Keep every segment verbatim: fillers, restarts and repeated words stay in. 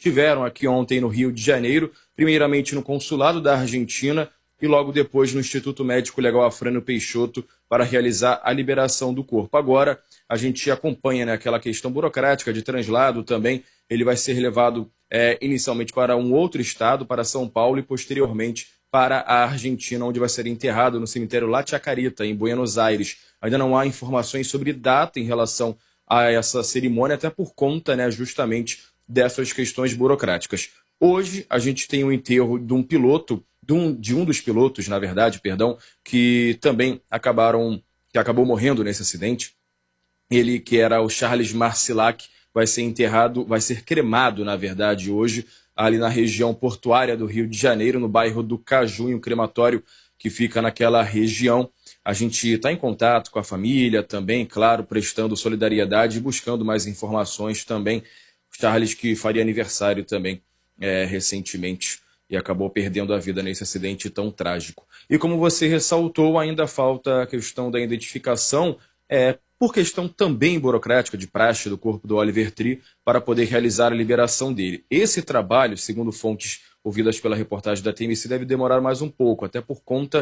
estiveram aqui ontem no Rio de Janeiro, primeiramente no consulado da Argentina e logo depois no Instituto Médico Legal Afrânio Peixoto para realizar a liberação do corpo. Agora a gente acompanha, né, aquela questão burocrática de translado também. Ele vai ser levado é, inicialmente para um outro estado, para São Paulo, e posteriormente para a Argentina, onde vai ser enterrado no cemitério La Chacarita, em Buenos Aires. Ainda não há informações sobre data em relação a essa cerimônia, até por conta, né, justamente dessas questões burocráticas. Hoje a gente tem o enterro de um piloto, de um, de um dos pilotos, na verdade, perdão, que também acabaram, que acabou morrendo nesse acidente. Ele, que era o Charles Marcilac, vai ser enterrado, vai ser cremado, na verdade, hoje, ali na região portuária do Rio de Janeiro, no bairro do Caju, em um crematório que fica naquela região. A gente está em contato com a família também, claro, prestando solidariedade e buscando mais informações também. O Charles, que faria aniversário também é, recentemente e acabou perdendo a vida nesse acidente tão trágico. E como você ressaltou, ainda falta a questão da identificação, é, por questão também burocrática de praxe do corpo do Oliver Tree, para poder realizar a liberação dele. Esse trabalho, segundo fontes ouvidas pela reportagem da T M C, deve demorar mais um pouco, até por conta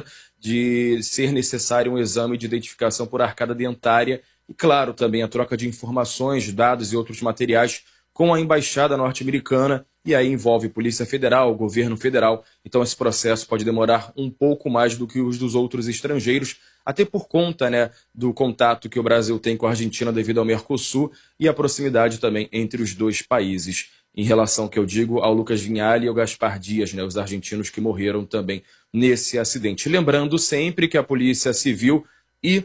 de ser necessário um exame de identificação por arcada dentária e, claro, também a troca de informações, dados e outros materiais com a Embaixada Norte-Americana, e aí envolve Polícia Federal, Governo Federal. Então esse processo pode demorar um pouco mais do que os dos outros estrangeiros, até por conta, né, do contato que o Brasil tem com a Argentina devido ao Mercosul e a proximidade também entre os dois países. Em relação, que eu digo, ao Lucas Vignali e ao Gaspar Dias, né, os argentinos que morreram também nesse acidente. Lembrando sempre que a Polícia Civil e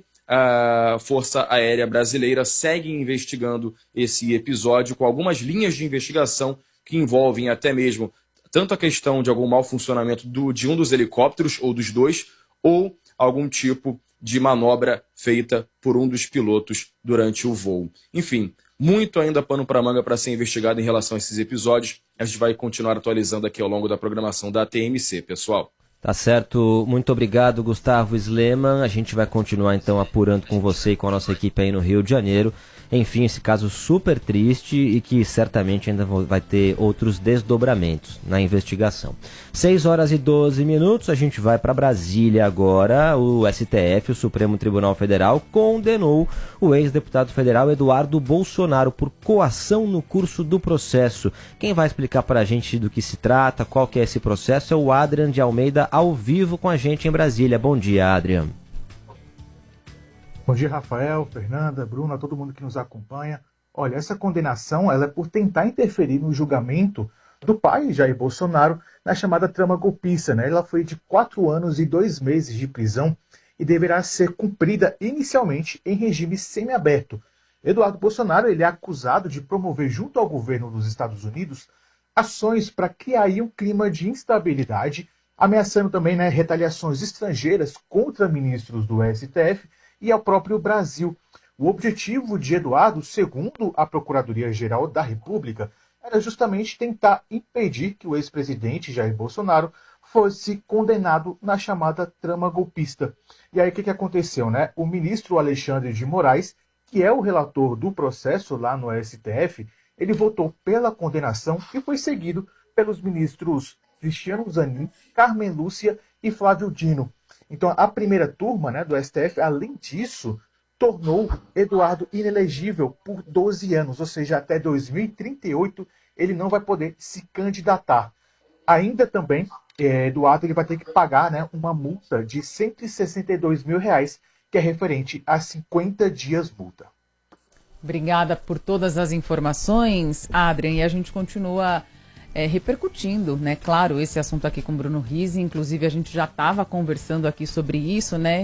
a Força Aérea Brasileira seguem investigando esse episódio com algumas linhas de investigação que envolvem até mesmo tanto a questão de algum mau funcionamento do, de um dos helicópteros ou dos dois, ou algum tipo de manobra feita por um dos pilotos durante o voo. Enfim, muito ainda pano para manga para ser investigado em relação a esses episódios. A gente vai continuar atualizando aqui ao longo da programação da T M C, pessoal. Tá certo, muito obrigado, Gustavo Sleman. A gente vai continuar então apurando com você e com a nossa equipe aí no Rio de Janeiro. Enfim, esse caso super triste e que certamente ainda vai ter outros desdobramentos na investigação. seis horas e doze minutos, a gente vai para Brasília agora. O S T F, o Supremo Tribunal Federal, condenou o ex-deputado federal Eduardo Bolsonaro por coação no curso do processo. Quem vai explicar para a gente do que se trata, qual que é esse processo, é o Adrian de Almeida, ao vivo com a gente em Brasília. Bom dia, Adrian. Bom dia, Rafael, Fernanda, Bruna, todo mundo que nos acompanha. Olha, essa condenação ela é por tentar interferir no julgamento do pai, Jair Bolsonaro, na chamada trama golpista, né? Ela foi de quatro anos e dois meses de prisão e deverá ser cumprida inicialmente em regime semiaberto. Eduardo Bolsonaro ele é acusado de promover junto ao governo dos Estados Unidos ações para criar aí um clima de instabilidade, ameaçando também, né, retaliações estrangeiras contra ministros do S T F e ao próprio Brasil. O objetivo de Eduardo, segundo a Procuradoria-Geral da República, era justamente tentar impedir que o ex-presidente Jair Bolsonaro fosse condenado na chamada trama golpista. E aí o que, que aconteceu, né? O ministro Alexandre de Moraes, que é o relator do processo lá no S T F, ele votou pela condenação e foi seguido pelos ministros Cristiano Zanin, Carmen Lúcia e Flávio Dino. Então, a primeira turma, né, do S T F, além disso, tornou Eduardo inelegível por doze anos, ou seja, até dois mil e trinta e oito ele não vai poder se candidatar. Ainda também, é, Eduardo ele vai ter que pagar, né, uma multa de cento e sessenta e dois mil reais, que é referente a cinquenta dias multa. Obrigada por todas as informações, Adrian, e a gente continua É, repercutindo, né, claro, esse assunto aqui com Bruno Rizzi. Inclusive a gente já estava conversando aqui sobre isso, né,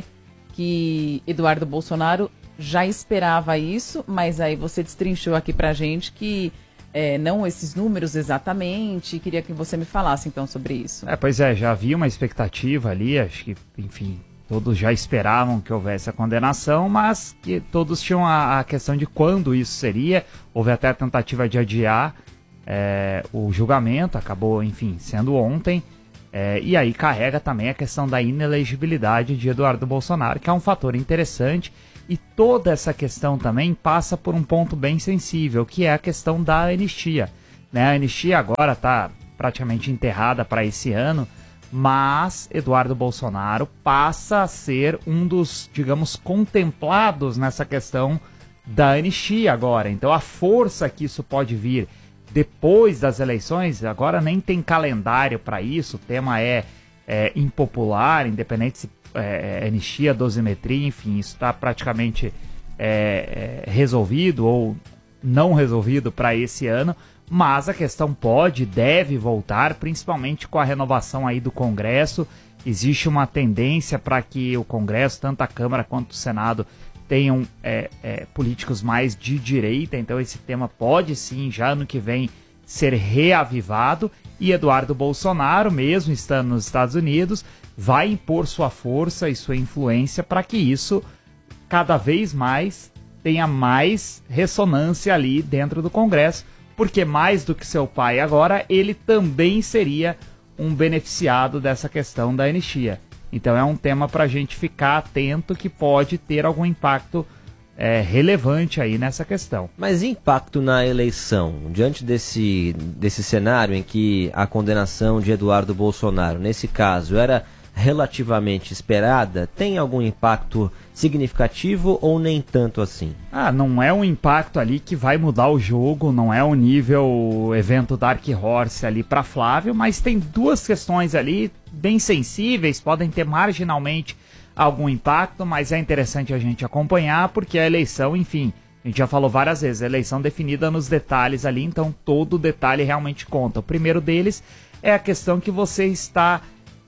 que Eduardo Bolsonaro já esperava isso, mas aí você destrinchou aqui pra gente que é, não esses números exatamente. Queria que você me falasse então sobre isso. É, pois é, já havia uma expectativa ali, acho que, enfim, todos já esperavam que houvesse a condenação, mas que todos tinham a, a questão de quando isso seria. Houve até a tentativa de adiar É, o julgamento, acabou, enfim, sendo ontem, é, e aí carrega também a questão da inelegibilidade de Eduardo Bolsonaro, que é um fator interessante, e toda essa questão também passa por um ponto bem sensível, que é a questão da anistia. né? A anistia agora está praticamente enterrada para esse ano, mas Eduardo Bolsonaro passa a ser um dos, digamos, contemplados nessa questão da anistia agora. Então a força que isso pode vir depois das eleições, agora nem tem calendário para isso, o tema é, é impopular, independente se é, é anistia, dosimetria, enfim, isso está praticamente é, é, resolvido ou não resolvido para esse ano. Mas a questão pode e deve voltar, principalmente com a renovação aí do Congresso. Existe uma tendência para que o Congresso, tanto a Câmara quanto o Senado, tenham é, é, políticos mais de direita. Então esse tema pode sim, já ano que vem, ser reavivado. E Eduardo Bolsonaro, mesmo estando nos Estados Unidos, vai impor sua força e sua influência para que isso cada vez mais tenha mais ressonância ali dentro do Congresso. Porque mais do que seu pai agora, ele também seria um beneficiado dessa questão da anistia. Então é um tema para a gente ficar atento que pode ter algum impacto é, relevante aí nessa questão. Mas impacto na eleição, diante desse, desse cenário em que a condenação de Eduardo Bolsonaro, nesse caso, era relativamente esperada, tem algum impacto significativo ou nem tanto assim? Ah, não é um impacto ali que vai mudar o jogo, não é o nível evento Dark Horse ali para Flávio, mas tem duas questões ali bem sensíveis, podem ter marginalmente algum impacto, mas é interessante a gente acompanhar porque a eleição, enfim, a gente já falou várias vezes, a eleição definida nos detalhes ali, então todo detalhe realmente conta. O primeiro deles é a questão que você está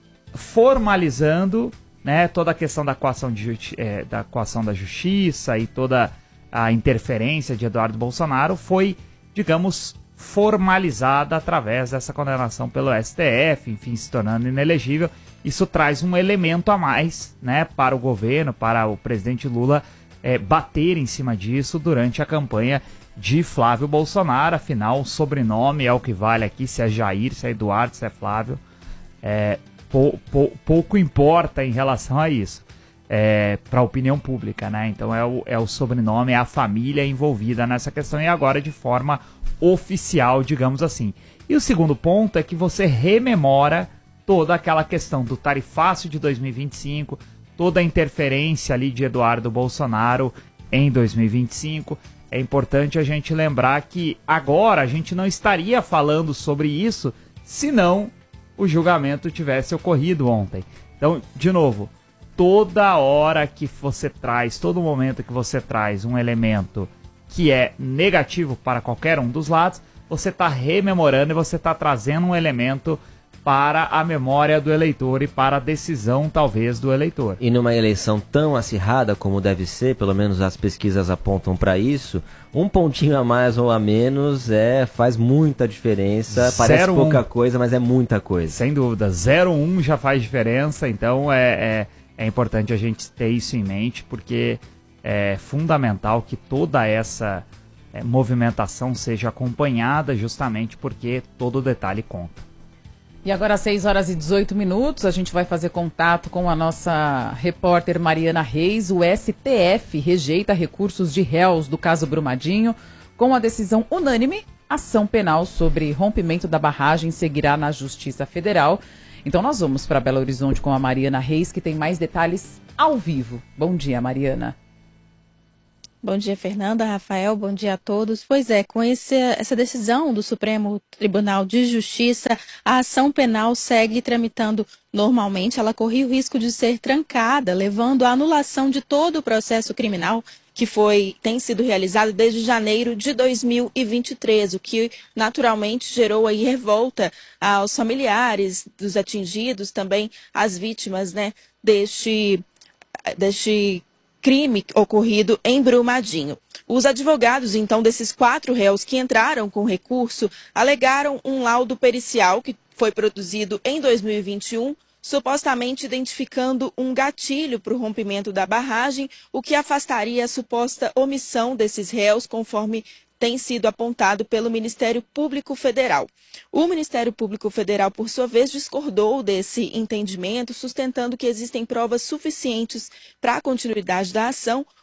formalizando, né, toda a questão da coação, de, é, da coação da justiça e toda a interferência de Eduardo Bolsonaro foi, digamos, formalizada através dessa condenação pelo S T F, enfim, se tornando inelegível. Isso traz um elemento a mais, né, para o governo, para o presidente Lula é, bater em cima disso durante a campanha de Flávio Bolsonaro. Afinal, o sobrenome é o que vale aqui, se é Jair, se é Eduardo, se é Flávio. É, Pou, pou, pouco importa em relação a isso, é, para a opinião pública, né? Então é o, é o sobrenome, é a família envolvida nessa questão e agora de forma oficial, digamos assim. E o segundo ponto é que você rememora toda aquela questão do tarifácio de dois mil e vinte e cinco, toda a interferência ali de Eduardo Bolsonaro em dois mil e vinte e cinco. É importante a gente lembrar que agora a gente não estaria falando sobre isso se não o julgamento tivesse ocorrido ontem. Então, de novo, toda hora que você traz, todo momento que você traz um elemento que é negativo para qualquer um dos lados, você está rememorando e você está trazendo um elemento para a memória do eleitor e para a decisão, talvez, do eleitor. E numa eleição tão acirrada como deve ser, pelo menos as pesquisas apontam para isso, um pontinho a mais ou a menos é, faz muita diferença. Parece pouca coisa, mas é muita coisa. Sem dúvida. zero vírgula um já faz diferença, então é, é, é importante a gente ter isso em mente, porque é fundamental que toda essa é, movimentação seja acompanhada, justamente porque todo detalhe conta. E agora às seis horas e dezoito minutos, a gente vai fazer contato com a nossa repórter Mariana Reis. O S T F rejeita recursos de réus do caso Brumadinho. Com a decisão unânime, ação penal sobre rompimento da barragem seguirá na Justiça Federal. Então nós vamos para Belo Horizonte com a Mariana Reis, que tem mais detalhes ao vivo. Bom dia, Mariana. Bom dia, Fernanda, Rafael, bom dia a todos. Pois é, com esse, essa decisão do Supremo Tribunal de Justiça, a ação penal segue tramitando normalmente. Ela corria o risco de ser trancada, levando à anulação de todo o processo criminal que foi, tem sido realizado desde janeiro de dois mil e vinte e três, o que naturalmente gerou aí revolta aos familiares dos atingidos, também às vítimas, né, deste, deste crime ocorrido em Brumadinho. Os advogados, então, desses quatro réus que entraram com recurso, alegaram um laudo pericial que foi produzido em dois mil e vinte e um, supostamente identificando um gatilho para o rompimento da barragem, o que afastaria a suposta omissão desses réus, conforme tem sido apontado pelo Ministério Público Federal. O Ministério Público Federal, por sua vez, discordou desse entendimento, sustentando que existem provas suficientes para a continuidade da ação,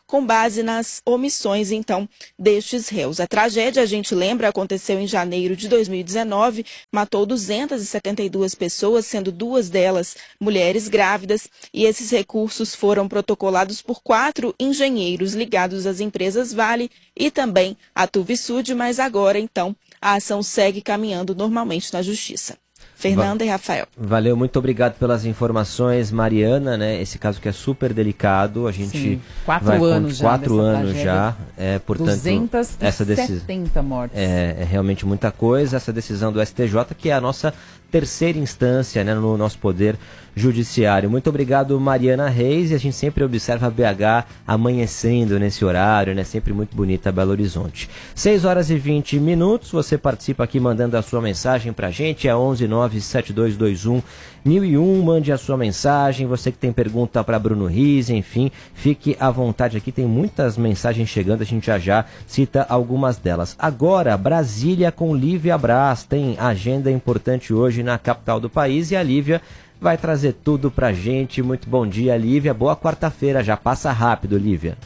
com base nas omissões, então, destes réus. A tragédia, a gente lembra, aconteceu em janeiro de dois mil e dezenove, matou duzentas e setenta e duas pessoas, sendo duas delas mulheres grávidas, e esses recursos foram protocolados por quatro engenheiros ligados às empresas Vale e também à Tuvisud, mas agora, então, a ação segue caminhando normalmente na Justiça. Fernanda Va- e Rafael. Valeu, muito obrigado pelas informações, Mariana, né? Esse caso que é super delicado, a gente Sim, quatro vai anos já quatro anos tragédia. já, é, portanto, duzentas e essa decisão setenta mortes. é, é realmente muita coisa. Essa decisão do S T J, que é a nossa terceira instância, né, no nosso poder judiciário. Muito obrigado, Mariana Reis, e a gente sempre observa a B H amanhecendo nesse horário, né? Sempre muito bonita Belo Horizonte. seis horas e vinte minutos, você participa aqui mandando a sua mensagem pra gente, é onze nove sete dois dois um mil e um, mande a sua mensagem, você que tem pergunta para Bruno Riz, enfim, fique à vontade aqui, tem muitas mensagens chegando, a gente já já cita algumas delas. Agora, Brasília com Lívia Braz, tem agenda importante hoje na capital do país e a Lívia vai trazer tudo pra gente. Muito bom dia, Lívia, boa quarta-feira, já passa rápido, Lívia.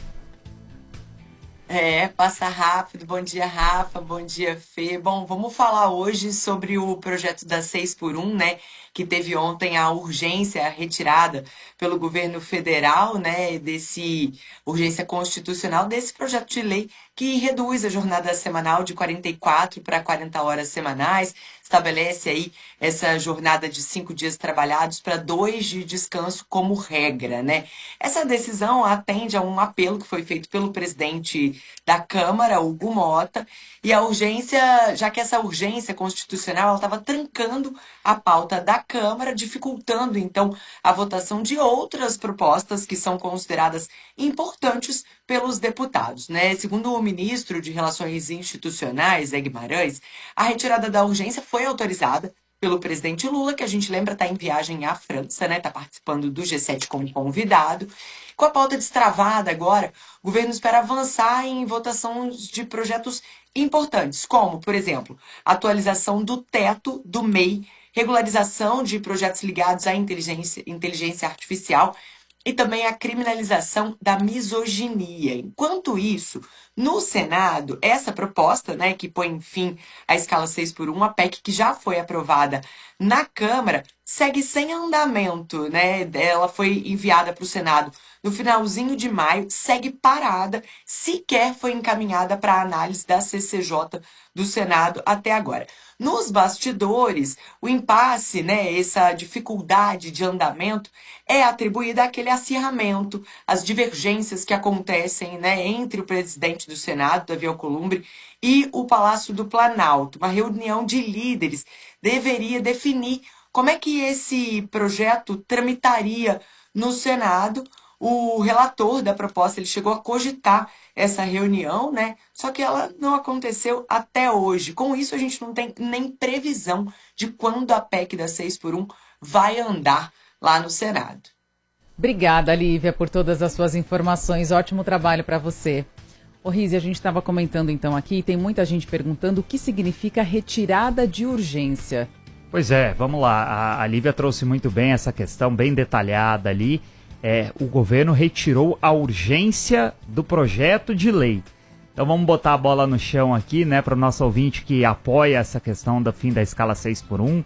É, passa rápido. Bom dia, Rafa. Bom dia, Fê. Bom, vamos falar hoje sobre o projeto da seis por um, né? Que teve ontem a urgência retirada pelo governo federal, né? Desse urgência constitucional, desse projeto de lei que reduz a jornada semanal de quarenta e quatro para quarenta horas semanais, estabelece aí essa jornada de cinco dias trabalhados para dois de descanso como regra, né? Essa decisão atende a um apelo que foi feito pelo presidente da Câmara, Hugo Mota, e a urgência, já que essa urgência constitucional estava trancando a pauta da Câmara, dificultando então a votação de outras propostas que são consideradas importantes pelos deputados, né? Segundo o ministro de Relações Institucionais, Zé Guimarães, a retirada da urgência foi autorizada pelo presidente Lula, que a gente lembra está em viagem à França, né? Está participando do G sete como convidado. Com a pauta destravada agora, o governo espera avançar em votação de projetos importantes, como, por exemplo, atualização do teto do M E I, regularização de projetos ligados à inteligência, inteligência artificial e também a criminalização da misoginia. Enquanto isso, no Senado, essa proposta, né, que põe fim à escala seis por um, a P E C que já foi aprovada na Câmara, segue sem andamento, né? Ela foi enviada para o Senado no finalzinho de maio, segue parada, sequer foi encaminhada para análise da C C J do Senado até agora. Nos bastidores, o impasse, né, essa dificuldade de andamento é atribuída àquele acirramento, às divergências que acontecem, né, entre o presidente do Senado, Davi Alcolumbre, e o Palácio do Planalto. Uma reunião de líderes deveria definir como é que esse projeto tramitaria no Senado. O relator da proposta ele chegou a cogitar essa reunião, né? Só que ela não aconteceu até hoje. Com isso, a gente não tem nem previsão de quando a P E C da seis por um vai andar lá no Senado. Obrigada, Lívia, por todas as suas informações. Ótimo trabalho para você. Ô, Rize, a gente estava comentando então aqui, tem muita gente perguntando o que significa retirada de urgência. Pois é, vamos lá. A, a Lívia trouxe muito bem essa questão, bem detalhada ali. É, o governo retirou a urgência do projeto de lei. Então vamos botar a bola no chão aqui, né, para o nosso ouvinte que apoia essa questão do fim da escala seis por um,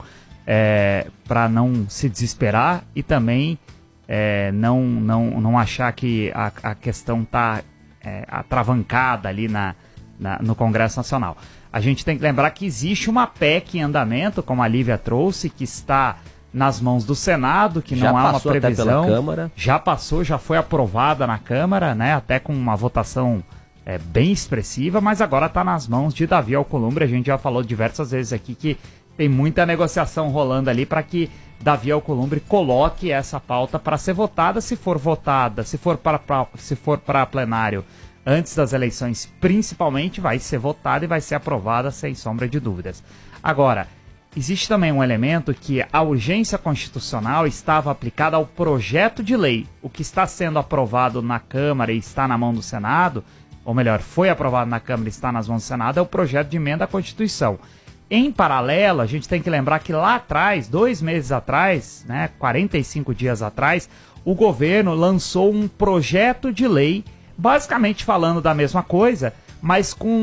é, para não se desesperar e também é, não, não, não achar que a, a questão está é, atravancada ali na, na, no Congresso Nacional. A gente tem que lembrar que existe uma P E C em andamento, como a Lívia trouxe, que está nas mãos do Senado, que já não há uma passou previsão. até pela Câmara. Já passou, já foi aprovada na Câmara, né? Até com uma votação é, bem expressiva, mas agora está nas mãos de Davi Alcolumbre. A gente já falou diversas vezes aqui que tem muita negociação rolando ali para que Davi Alcolumbre coloque essa pauta para ser votada, se for votada, se for para se for para plenário antes das eleições, principalmente, vai ser votada e vai ser aprovada sem sombra de dúvidas. Agora, existe também um elemento que a urgência constitucional estava aplicada ao projeto de lei. O que está sendo aprovado na Câmara e está na mão do Senado, ou melhor, foi aprovado na Câmara e está nas mãos do Senado, é o projeto de emenda à Constituição. Em paralelo, a gente tem que lembrar que lá atrás, dois meses atrás, né, quarenta e cinco dias atrás, o governo lançou um projeto de lei basicamente falando da mesma coisa, mas com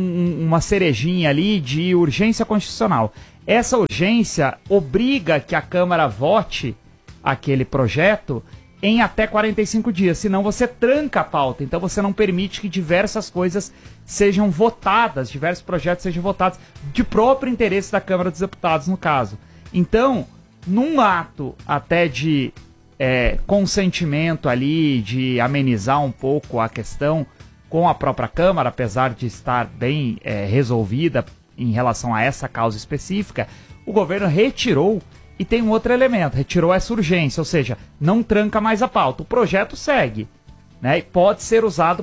uma cerejinha ali de urgência constitucional. Essa urgência obriga que a Câmara vote aquele projeto em até quarenta e cinco dias, senão você tranca a pauta, então você não permite que diversas coisas sejam votadas, diversos projetos sejam votados de próprio interesse da Câmara dos Deputados, no caso. Então, num ato até de é, consentimento ali, de amenizar um pouco a questão com a própria Câmara, apesar de estar bem é, resolvida em relação a essa causa específica, o governo retirou. E tem um outro elemento, retirou essa urgência, ou seja, não tranca mais a pauta. O projeto segue, né? E pode ser usado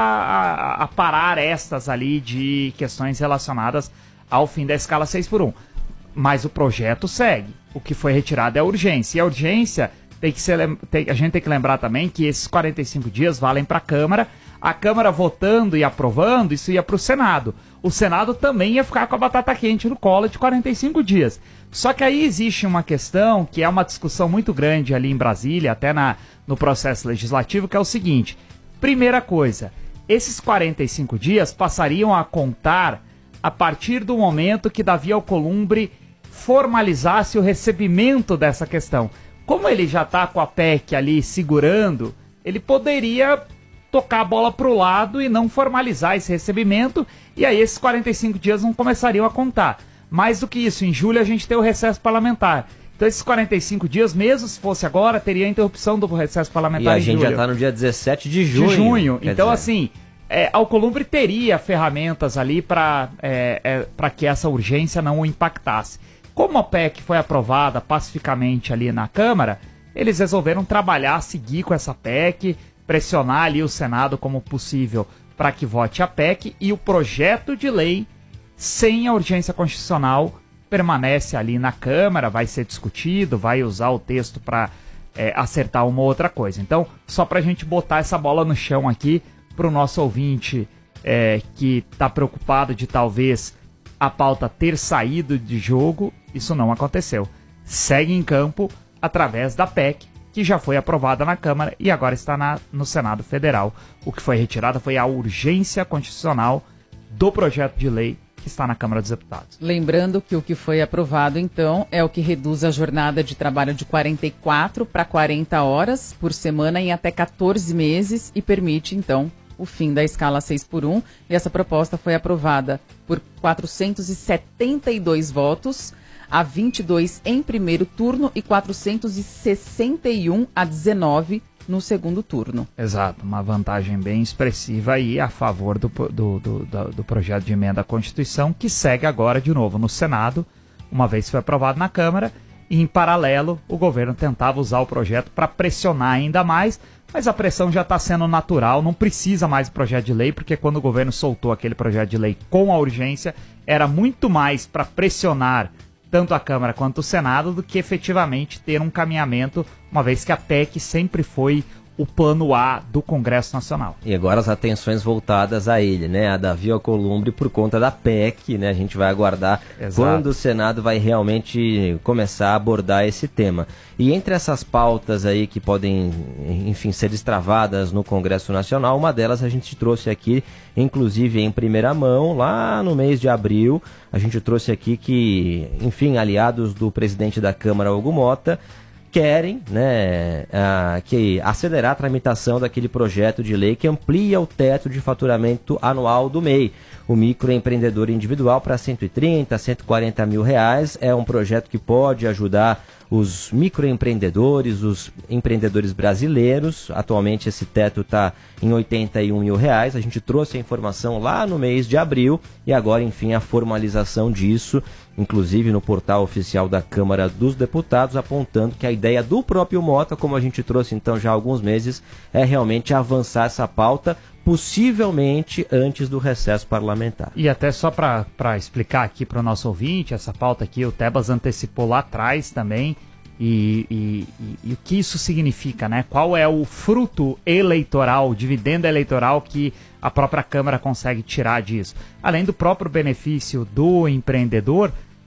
para aparar estas ali de questões relacionadas ao fim da escala seis por um. Mas o projeto segue. O que foi retirado é a urgência. E a urgência, tem que ser, tem, a gente tem que lembrar também que esses quarenta e cinco dias valem para a Câmara. A Câmara votando e aprovando, isso ia para o Senado. O Senado também ia ficar com a batata quente no colo de quarenta e cinco dias. Só que aí existe uma questão, que é uma discussão muito grande ali em Brasília, até na, no processo legislativo, que é o seguinte. Primeira coisa, esses quarenta e cinco dias passariam a contar a partir do momento que Davi Alcolumbre formalizasse o recebimento dessa questão. Como ele já está com a P E C ali segurando, ele poderia tocar a bola para o lado e não formalizar esse recebimento, e aí esses quarenta e cinco dias não começariam a contar. Mais do que isso, em julho a gente tem o recesso parlamentar. Então esses quarenta e cinco dias, mesmo se fosse agora, teria a interrupção do recesso parlamentar em julho. E a gente já está no dia dezessete de junho. De junho. Então dizer... assim, é, Alcolumbre teria ferramentas ali para é, é, para que essa urgência não o impactasse. Como a P E C foi aprovada pacificamente ali na Câmara, eles resolveram trabalhar, seguir com essa P E C, pressionar ali o Senado como possível para que vote a P E C, e o projeto de lei sem a urgência constitucional permanece ali na Câmara, vai ser discutido, vai usar o texto para é, acertar uma outra coisa. Então, só para a gente botar essa bola no chão aqui, para o nosso ouvinte é, que está preocupado de talvez a pauta ter saído de jogo, isso não aconteceu. Segue em campo através da P E C, que já foi aprovada na Câmara e agora está na, no Senado Federal. O que foi retirado foi a urgência constitucional do projeto de lei que está na Câmara dos Deputados. Lembrando que o que foi aprovado, então, é o que reduz a jornada de trabalho de quarenta e quatro para quarenta horas por semana em até quatorze meses e permite, então, o fim da escala seis por um. E essa proposta foi aprovada por quatrocentos e setenta e dois votos a vinte e dois em primeiro turno e quatrocentos e sessenta e um a dezenove no segundo turno. Exato, uma vantagem bem expressiva aí a favor do, do, do, do, do projeto de emenda à Constituição, que segue agora de novo no Senado, uma vez que foi aprovado na Câmara, e em paralelo o governo tentava usar o projeto para pressionar ainda mais, mas a pressão já está sendo natural, não precisa mais de projeto de lei, porque quando o governo soltou aquele projeto de lei com a urgência, era muito mais para pressionar tanto a Câmara quanto o Senado do que efetivamente ter um caminhamento, uma vez que a P E C sempre foi o plano A do Congresso Nacional. E agora as atenções voltadas a ele, né? A Davi Alcolumbre por conta da P E C, né? A gente vai aguardar Exato. Quando o Senado vai realmente começar a abordar esse tema. E entre essas pautas aí que podem, enfim, ser destravadas no Congresso Nacional, uma delas a gente trouxe aqui, inclusive em primeira mão, lá no mês de abril, a gente trouxe aqui que, enfim, aliados do presidente da Câmara, Hugo Mota, querem, né, a, que acelerar a tramitação daquele projeto de lei que amplia o teto de faturamento anual do M E I. O microempreendedor individual para cento e trinta, cento e quarenta mil reais. É um projeto que pode ajudar os microempreendedores, os empreendedores brasileiros. Atualmente esse teto está em oitenta e um mil reais. A gente trouxe a informação lá no mês de abril e agora, enfim, a formalização disso, inclusive no portal oficial da Câmara dos Deputados, apontando que a ideia do próprio Mota, como a gente trouxe então já há alguns meses, é realmente avançar essa pauta, possivelmente antes do recesso parlamentar. E até só para explicar aqui para o nosso ouvinte, essa pauta aqui o Tebas antecipou lá atrás também, e, e, e, e o que isso significa, né? Qual é o fruto eleitoral, o dividendo eleitoral que a própria Câmara consegue tirar disso? Além do próprio benefício do empreendedor,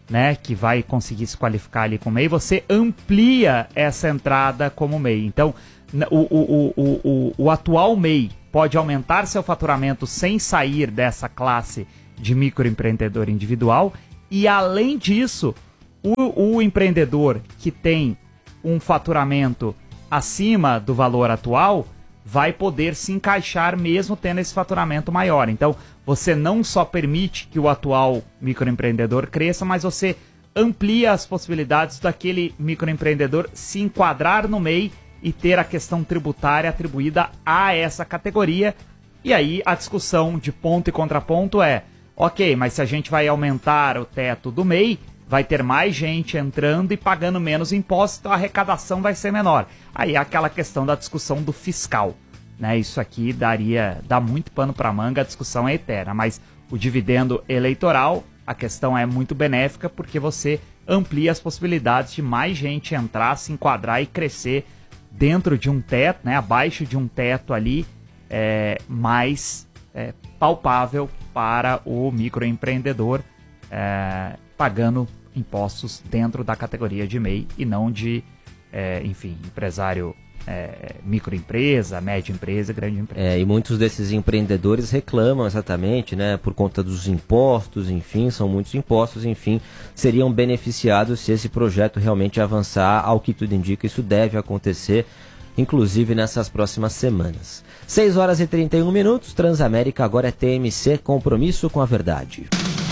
né, que vai conseguir se qualificar ali como M E I, você amplia essa entrada como M E I. Então, o, o, o, o, o atual M E I pode aumentar seu faturamento sem sair dessa classe de microempreendedor individual e, além disso, o, o empreendedor que tem um faturamento acima do valor atual vai poder se encaixar mesmo tendo esse faturamento maior. Então, você não só permite que o atual microempreendedor cresça, mas você amplia as possibilidades daquele microempreendedor se enquadrar no M E I e ter a questão tributária atribuída a essa categoria. E aí a discussão de ponto e contraponto é, ok, mas se a gente vai aumentar o teto do M E I, vai ter mais gente entrando e pagando menos impostos, então a arrecadação vai ser menor. Aí é aquela questão da discussão do fiscal, né? Isso aqui daria, dá muito pano para manga, a discussão é eterna, mas o dividendo eleitoral, a questão é muito benéfica porque você amplia as possibilidades de mais gente entrar, se enquadrar e crescer dentro de um teto, né? Abaixo de um teto ali, é, mais é, palpável para o microempreendedor, é, pagando impostos dentro da categoria de M E I e não de, é, enfim, empresário, é, microempresa, média empresa, grande empresa. É, e muitos desses empreendedores reclamam exatamente, né, por conta dos impostos, enfim, são muitos impostos, enfim, seriam beneficiados se esse projeto realmente avançar, ao que tudo indica, isso deve acontecer, inclusive nessas próximas semanas. seis horas e trinta e um minutos, Transamérica agora é T M C, compromisso com a verdade.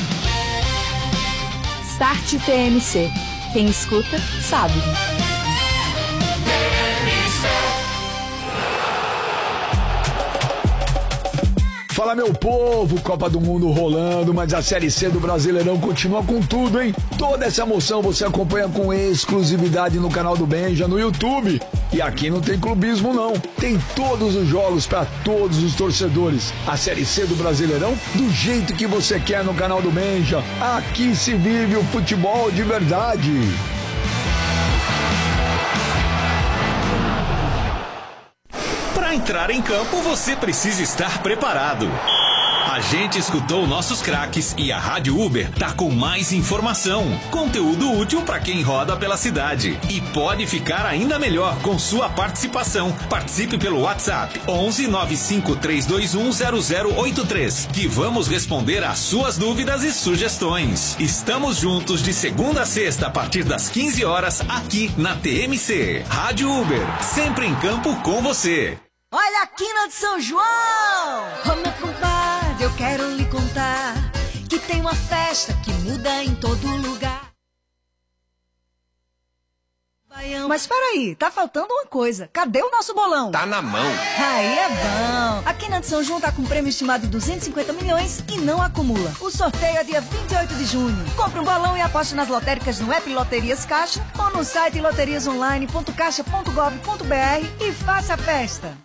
Start T M C. Quem escuta, sabe. Fala, meu povo, Copa do Mundo rolando, mas a Série C do Brasileirão continua com tudo, hein? Toda essa emoção você acompanha com exclusividade no canal do Benja, no YouTube. E aqui não tem clubismo, não. Tem todos os jogos para todos os torcedores. A Série C do Brasileirão do jeito que você quer no canal do Benja. Aqui se vive o futebol de verdade. Para entrar em campo, você precisa estar preparado. A gente escutou nossos craques e a Rádio Uber tá com mais informação, conteúdo útil para quem roda pela cidade. E pode ficar ainda melhor com sua participação. Participe pelo WhatsApp onze nove cinco três dois um zero zero oito três, que vamos responder às suas dúvidas e sugestões. Estamos juntos de segunda a sexta a partir das quinze horas aqui na T M C. Rádio Uber, sempre em campo com você. Olha a quina de São João! Ô meu compadre, eu quero lhe contar que tem uma festa que muda em todo lugar. Mas peraí, tá faltando uma coisa. Cadê o nosso bolão? Tá na mão. Aí é bom. A Quina de São João tá com um prêmio estimado de duzentos e cinquenta milhões e não acumula. O sorteio é dia vinte e oito de junho. Compre um bolão e aposte nas lotéricas no app Loterias Caixa ou no site loterias online ponto caixa ponto gov ponto br e faça a festa.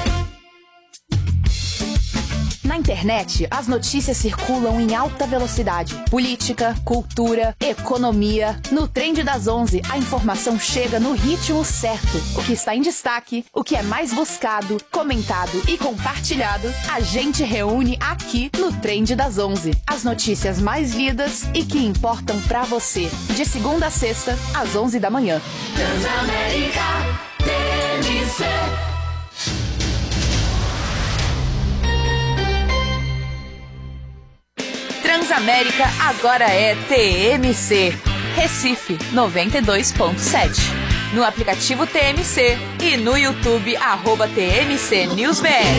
Na internet, as notícias circulam em alta velocidade. Política, cultura, economia. No Trend das onze, a informação chega no ritmo certo. O que está em destaque, o que é mais buscado, comentado e compartilhado, a gente reúne aqui no Trend das onze. As notícias mais lidas e que importam pra você. De segunda a sexta, às onze da manhã. Transamérica T M C. Transamérica agora é T M C. Recife noventa e dois ponto sete. No aplicativo T M C e no YouTube, arroba T M C News B R.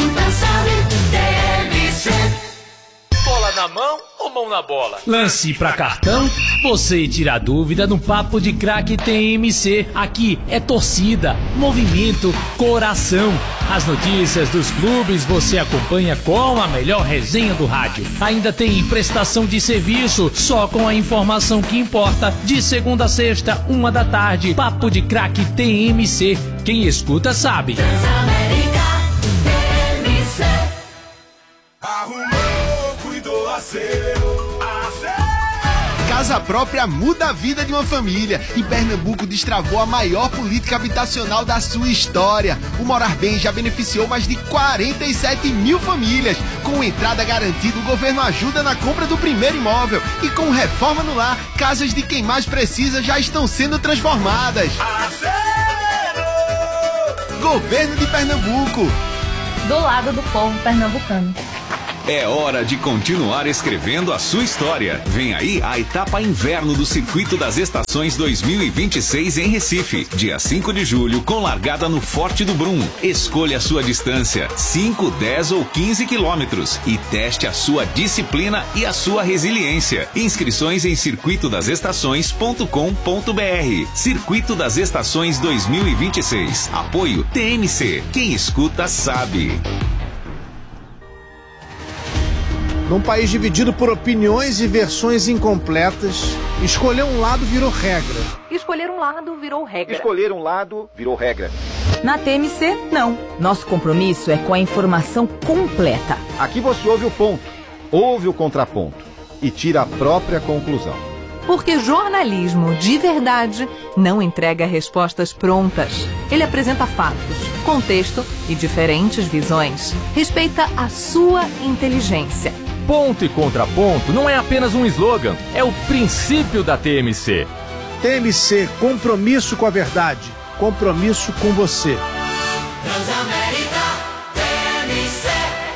T M C. Bola na mão ou mão na bola? Lance pra cartão? Você tira a dúvida no Papo de Craque T M C. Aqui é torcida, movimento, coração. As notícias dos clubes você acompanha com a melhor resenha do rádio. Ainda tem prestação de serviço, só com a informação que importa. De segunda a sexta, uma da tarde. Papo de Craque T M C. Quem escuta sabe. Transamérica T M C. Arrumou, cuidou, aceu, aceu. Casa própria muda a vida de uma família e Pernambuco destravou a maior política habitacional da sua história. O Morar Bem já beneficiou mais de quarenta e sete mil famílias. Com entrada garantida, o governo ajuda na compra do primeiro imóvel. E com reforma no lar, casas de quem mais precisa já estão sendo transformadas. Governo de Pernambuco. Do lado do povo pernambucano. É hora de continuar escrevendo a sua história. Vem aí a etapa inverno do Circuito das Estações dois mil e vinte e seis em Recife. Dia cinco de julho, com largada no Forte do Brum. Escolha a sua distância, cinco, dez ou quinze quilômetros. E teste a sua disciplina e a sua resiliência. Inscrições em circuito das estações ponto com ponto br. Circuito das Estações dois mil e vinte e seis. Apoio T M C. Quem escuta sabe. Num país dividido por opiniões e versões incompletas, escolher um lado virou regra. Escolher um lado virou regra. Escolher um lado virou regra. Na T M C, não. Nosso compromisso é com a informação completa. Aqui você ouve o ponto, ouve o contraponto e tira a própria conclusão. Porque jornalismo de verdade não entrega respostas prontas. Ele apresenta fatos, contexto e diferentes visões. Respeita a sua inteligência. Ponto e contraponto não é apenas um slogan, é o princípio da T M C. T M C, compromisso com a verdade, compromisso com você. Transamérica, T M C.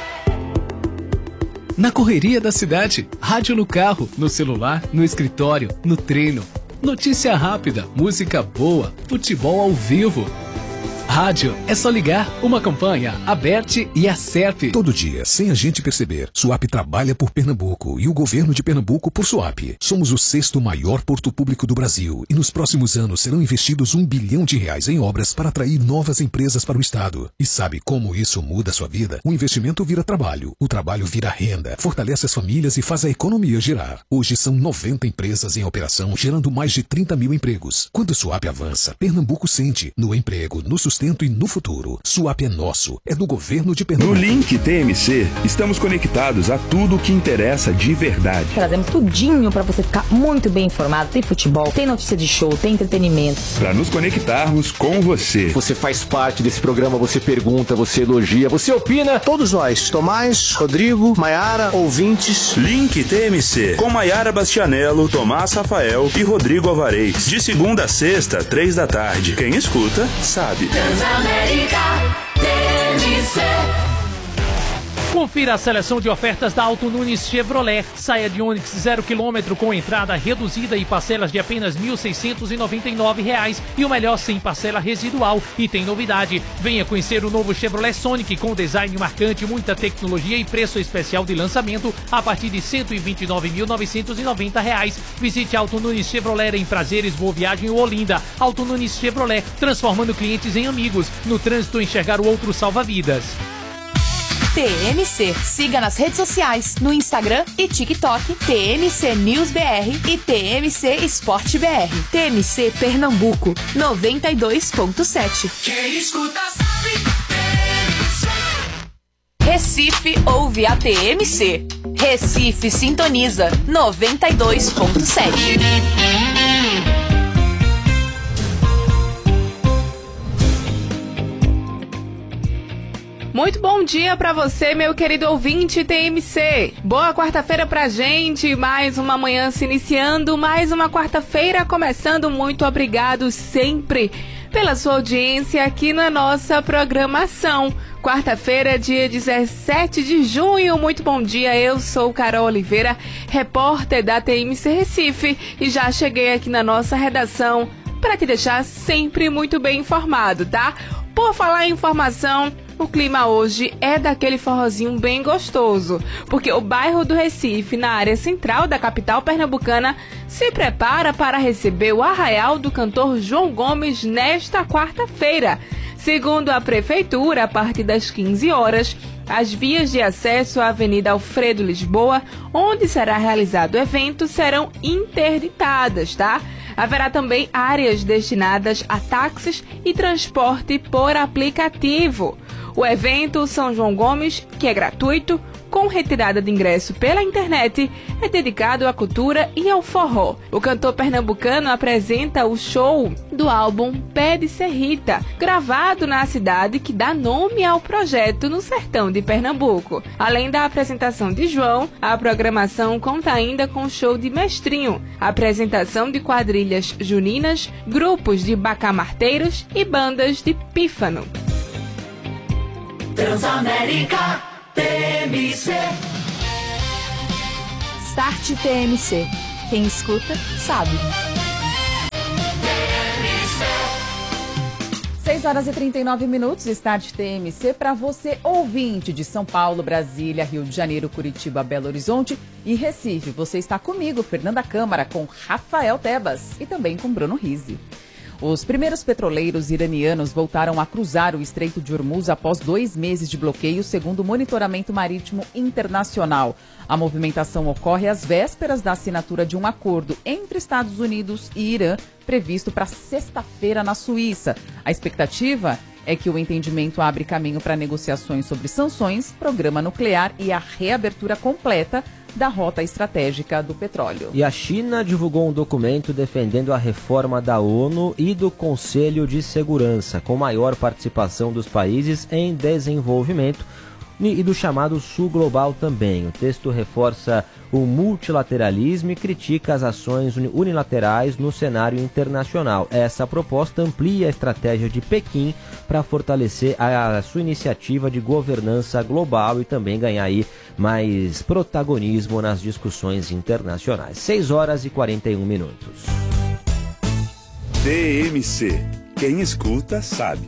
Na correria da cidade, rádio no carro, no celular, no escritório, no treino. Notícia rápida, música boa, futebol ao vivo. Rádio, é só ligar. Uma campanha, Aberte e Acerte. Todo dia, sem a gente perceber, Suape trabalha por Pernambuco e o governo de Pernambuco por Suape. Somos o sexto maior porto público do Brasil e nos próximos anos serão investidos um bilhão de reais em obras para atrair novas empresas para o estado. E sabe como isso muda a sua vida? O investimento vira trabalho, o trabalho vira renda, fortalece as famílias e faz a economia girar. Hoje são noventa empresas em operação, gerando mais de trinta mil empregos. Quando Suape avança, Pernambuco sente no emprego, no sustento e no futuro. Suape é nosso, é do governo de Pernambuco. No Link T M C, estamos conectados a tudo o que interessa de verdade. Trazemos tudinho para você ficar muito bem informado. Tem futebol, tem notícia de show, tem entretenimento. Para nos conectarmos com você. Você faz parte desse programa, você pergunta, você elogia, você opina. Todos nós, Tomás, Rodrigo, Maiara, ouvintes. Link T M C, com Maiara Bastianello, Tomás Rafael e Rodrigo Alvarez. De segunda a sexta, três da tarde. Quem escuta, sabe. Transamérica, T M C. Confira a seleção de ofertas da Auto Nunes Chevrolet. Saia de Onix zero quilômetro com entrada reduzida e parcelas de apenas mil seiscentos e noventa e nove reais. E o melhor, sem parcela residual. E tem novidade. Venha conhecer o novo Chevrolet Sonic com design marcante, muita tecnologia e preço especial de lançamento a partir de cento e vinte e nove mil novecentos e noventa reais. Visite a Auto Nunes Chevrolet em Prazeres, Boa Viagem ou Olinda. Auto Nunes Chevrolet, transformando clientes em amigos. No trânsito, enxergar o outro salva-vidas. T M C. Siga nas redes sociais, no Instagram e TikTok, T M C News B R e T M C Esporte B R. T M C Pernambuco, noventa e dois ponto sete. Quem escuta sabe, T M C. Recife ouve a T M C. Recife sintoniza, noventa e dois ponto sete. Muito bom dia para você, meu querido ouvinte T M C. Boa quarta-feira pra gente, mais uma manhã se iniciando, mais uma quarta-feira começando. Muito obrigado sempre pela sua audiência aqui na nossa programação. Quarta-feira, dia dezessete de junho, muito bom dia, eu sou Carol Oliveira, repórter da T M C Recife e já cheguei aqui na nossa redação para te deixar sempre muito bem informado, tá? Por falar em informação, o clima hoje é daquele forrozinho bem gostoso, porque o bairro do Recife, na área central da capital pernambucana, se prepara para receber o arraial do cantor João Gomes nesta quarta-feira. Segundo a prefeitura, a partir das quinze horas, as vias de acesso à Avenida Alfredo Lisboa, onde será realizado o evento, serão interditadas, tá? Haverá também áreas destinadas a táxis e transporte por aplicativo. O evento São João Gomes, que é gratuito, com retirada de ingresso pela internet, é dedicado à cultura e ao forró. O cantor pernambucano apresenta o show do álbum Pé de Serrita, gravado na cidade que dá nome ao projeto no sertão de Pernambuco. Além da apresentação de João, a programação conta ainda com o show de Mestrinho, apresentação de quadrilhas juninas, grupos de bacamarteiros e bandas de pífano. Transamérica T M C. Start T M C. Quem escuta, sabe. seis horas e trinta e nove minutos, Start T M C para você, ouvinte de São Paulo, Brasília, Rio de Janeiro, Curitiba, Belo Horizonte e Recife. Você está comigo, Fernanda Câmara, com Rafael Tebas e também com Bruno Rizzi. Os primeiros petroleiros iranianos voltaram a cruzar o Estreito de Hormuz após dois meses de bloqueio, segundo o Monitoramento Marítimo Internacional. A movimentação ocorre às vésperas da assinatura de um acordo entre Estados Unidos e Irã, previsto para sexta-feira na Suíça. A expectativa é que o entendimento abre caminho para negociações sobre sanções, programa nuclear e a reabertura completa da rota estratégica do petróleo. E a China divulgou um documento defendendo a reforma da ONU e do Conselho de Segurança, com maior participação dos países em desenvolvimento e do chamado Sul Global também. O texto reforça o multilateralismo e critica as ações unilaterais no cenário internacional. Essa proposta amplia a estratégia de Pequim para fortalecer a sua iniciativa de governança global e também ganhar aí mais protagonismo nas discussões internacionais. seis horas e quarenta e um minutos. T M C. Quem escuta, sabe.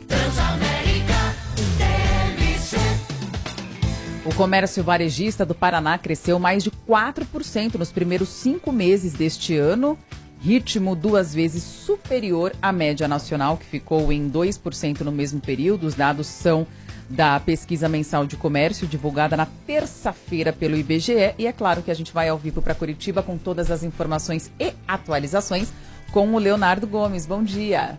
O comércio varejista do Paraná cresceu mais de quatro por cento nos primeiros cinco meses deste ano, ritmo duas vezes superior à média nacional, que ficou em dois por cento no mesmo período. Os dados são da pesquisa mensal de comércio, divulgada na terça-feira pelo I B G E. E é claro que a gente vai ao vivo para Curitiba com todas as informações e atualizações com o Leonardo Gomes. Bom dia.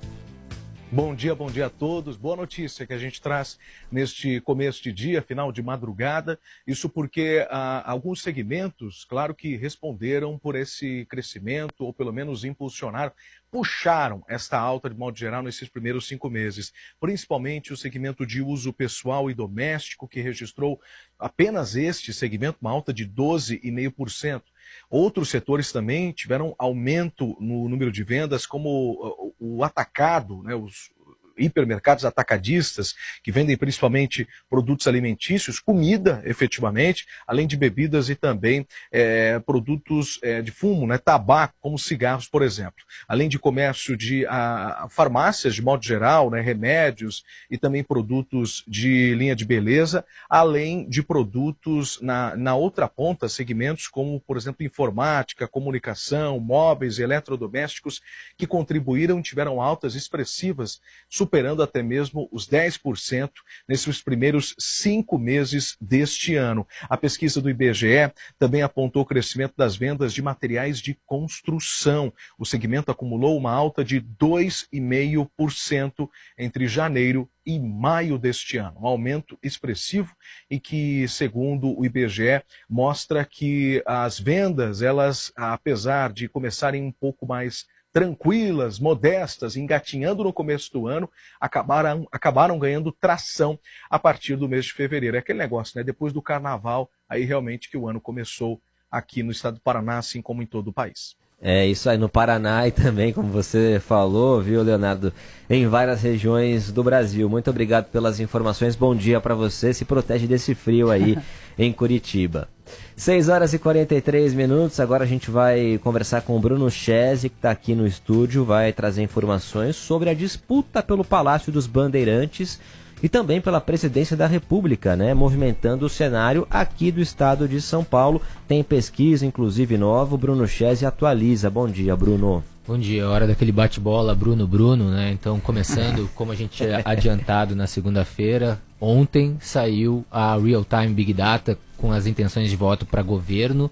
Bom dia, bom dia a todos. Boa notícia que a gente traz neste começo de dia, final de madrugada. Isso porque ah, alguns segmentos, claro que responderam por esse crescimento, ou pelo menos impulsionaram, puxaram esta alta de modo geral nesses primeiros cinco meses. Principalmente o segmento de uso pessoal e doméstico, que registrou apenas este segmento, uma alta de doze vírgula cinco por cento. Outros setores também tiveram aumento no número de vendas, como o, o atacado, né, os hipermercados atacadistas, que vendem principalmente produtos alimentícios, comida, efetivamente, além de bebidas e também é, produtos é, de fumo, né, tabaco, como cigarros, por exemplo. Além de comércio de a, farmácias, de modo geral, né, remédios e também produtos de linha de beleza, além de produtos na, na outra ponta, segmentos como, por exemplo, informática, comunicação, móveis e eletrodomésticos, que contribuíram e tiveram altas expressivas, superando até mesmo os dez por cento nesses primeiros cinco meses deste ano. A pesquisa do I B G E também apontou o crescimento das vendas de materiais de construção. O segmento acumulou uma alta de dois vírgula cinco por cento entre janeiro e maio deste ano. Um aumento expressivo e que, segundo o I B G E, mostra que as vendas, elas, apesar de começarem um pouco mais tranquilas, modestas, engatinhando no começo do ano, acabaram, acabaram ganhando tração a partir do mês de fevereiro. É aquele negócio, né? Depois do carnaval, aí realmente que o ano começou aqui no estado do Paraná, assim como em todo o país. É isso aí, no Paraná e também, como você falou, viu, Leonardo, em várias regiões do Brasil. Muito obrigado pelas informações, bom dia para você, se protege desse frio aí em Curitiba. seis horas e quarenta e três minutos, agora a gente vai conversar com o Bruno Chese, que está aqui no estúdio, vai trazer informações sobre a disputa pelo Palácio dos Bandeirantes e também pela presidência da República, né, movimentando o cenário aqui do estado de São Paulo. Tem pesquisa, inclusive, nova, o Bruno Chese atualiza. Bom dia, Bruno. Bom dia, hora daquele bate-bola Bruno-Bruno, né? Então, começando, como a gente tinha adiantado na segunda-feira, ontem saiu a Real Time Big Data com as intenções de voto para governo,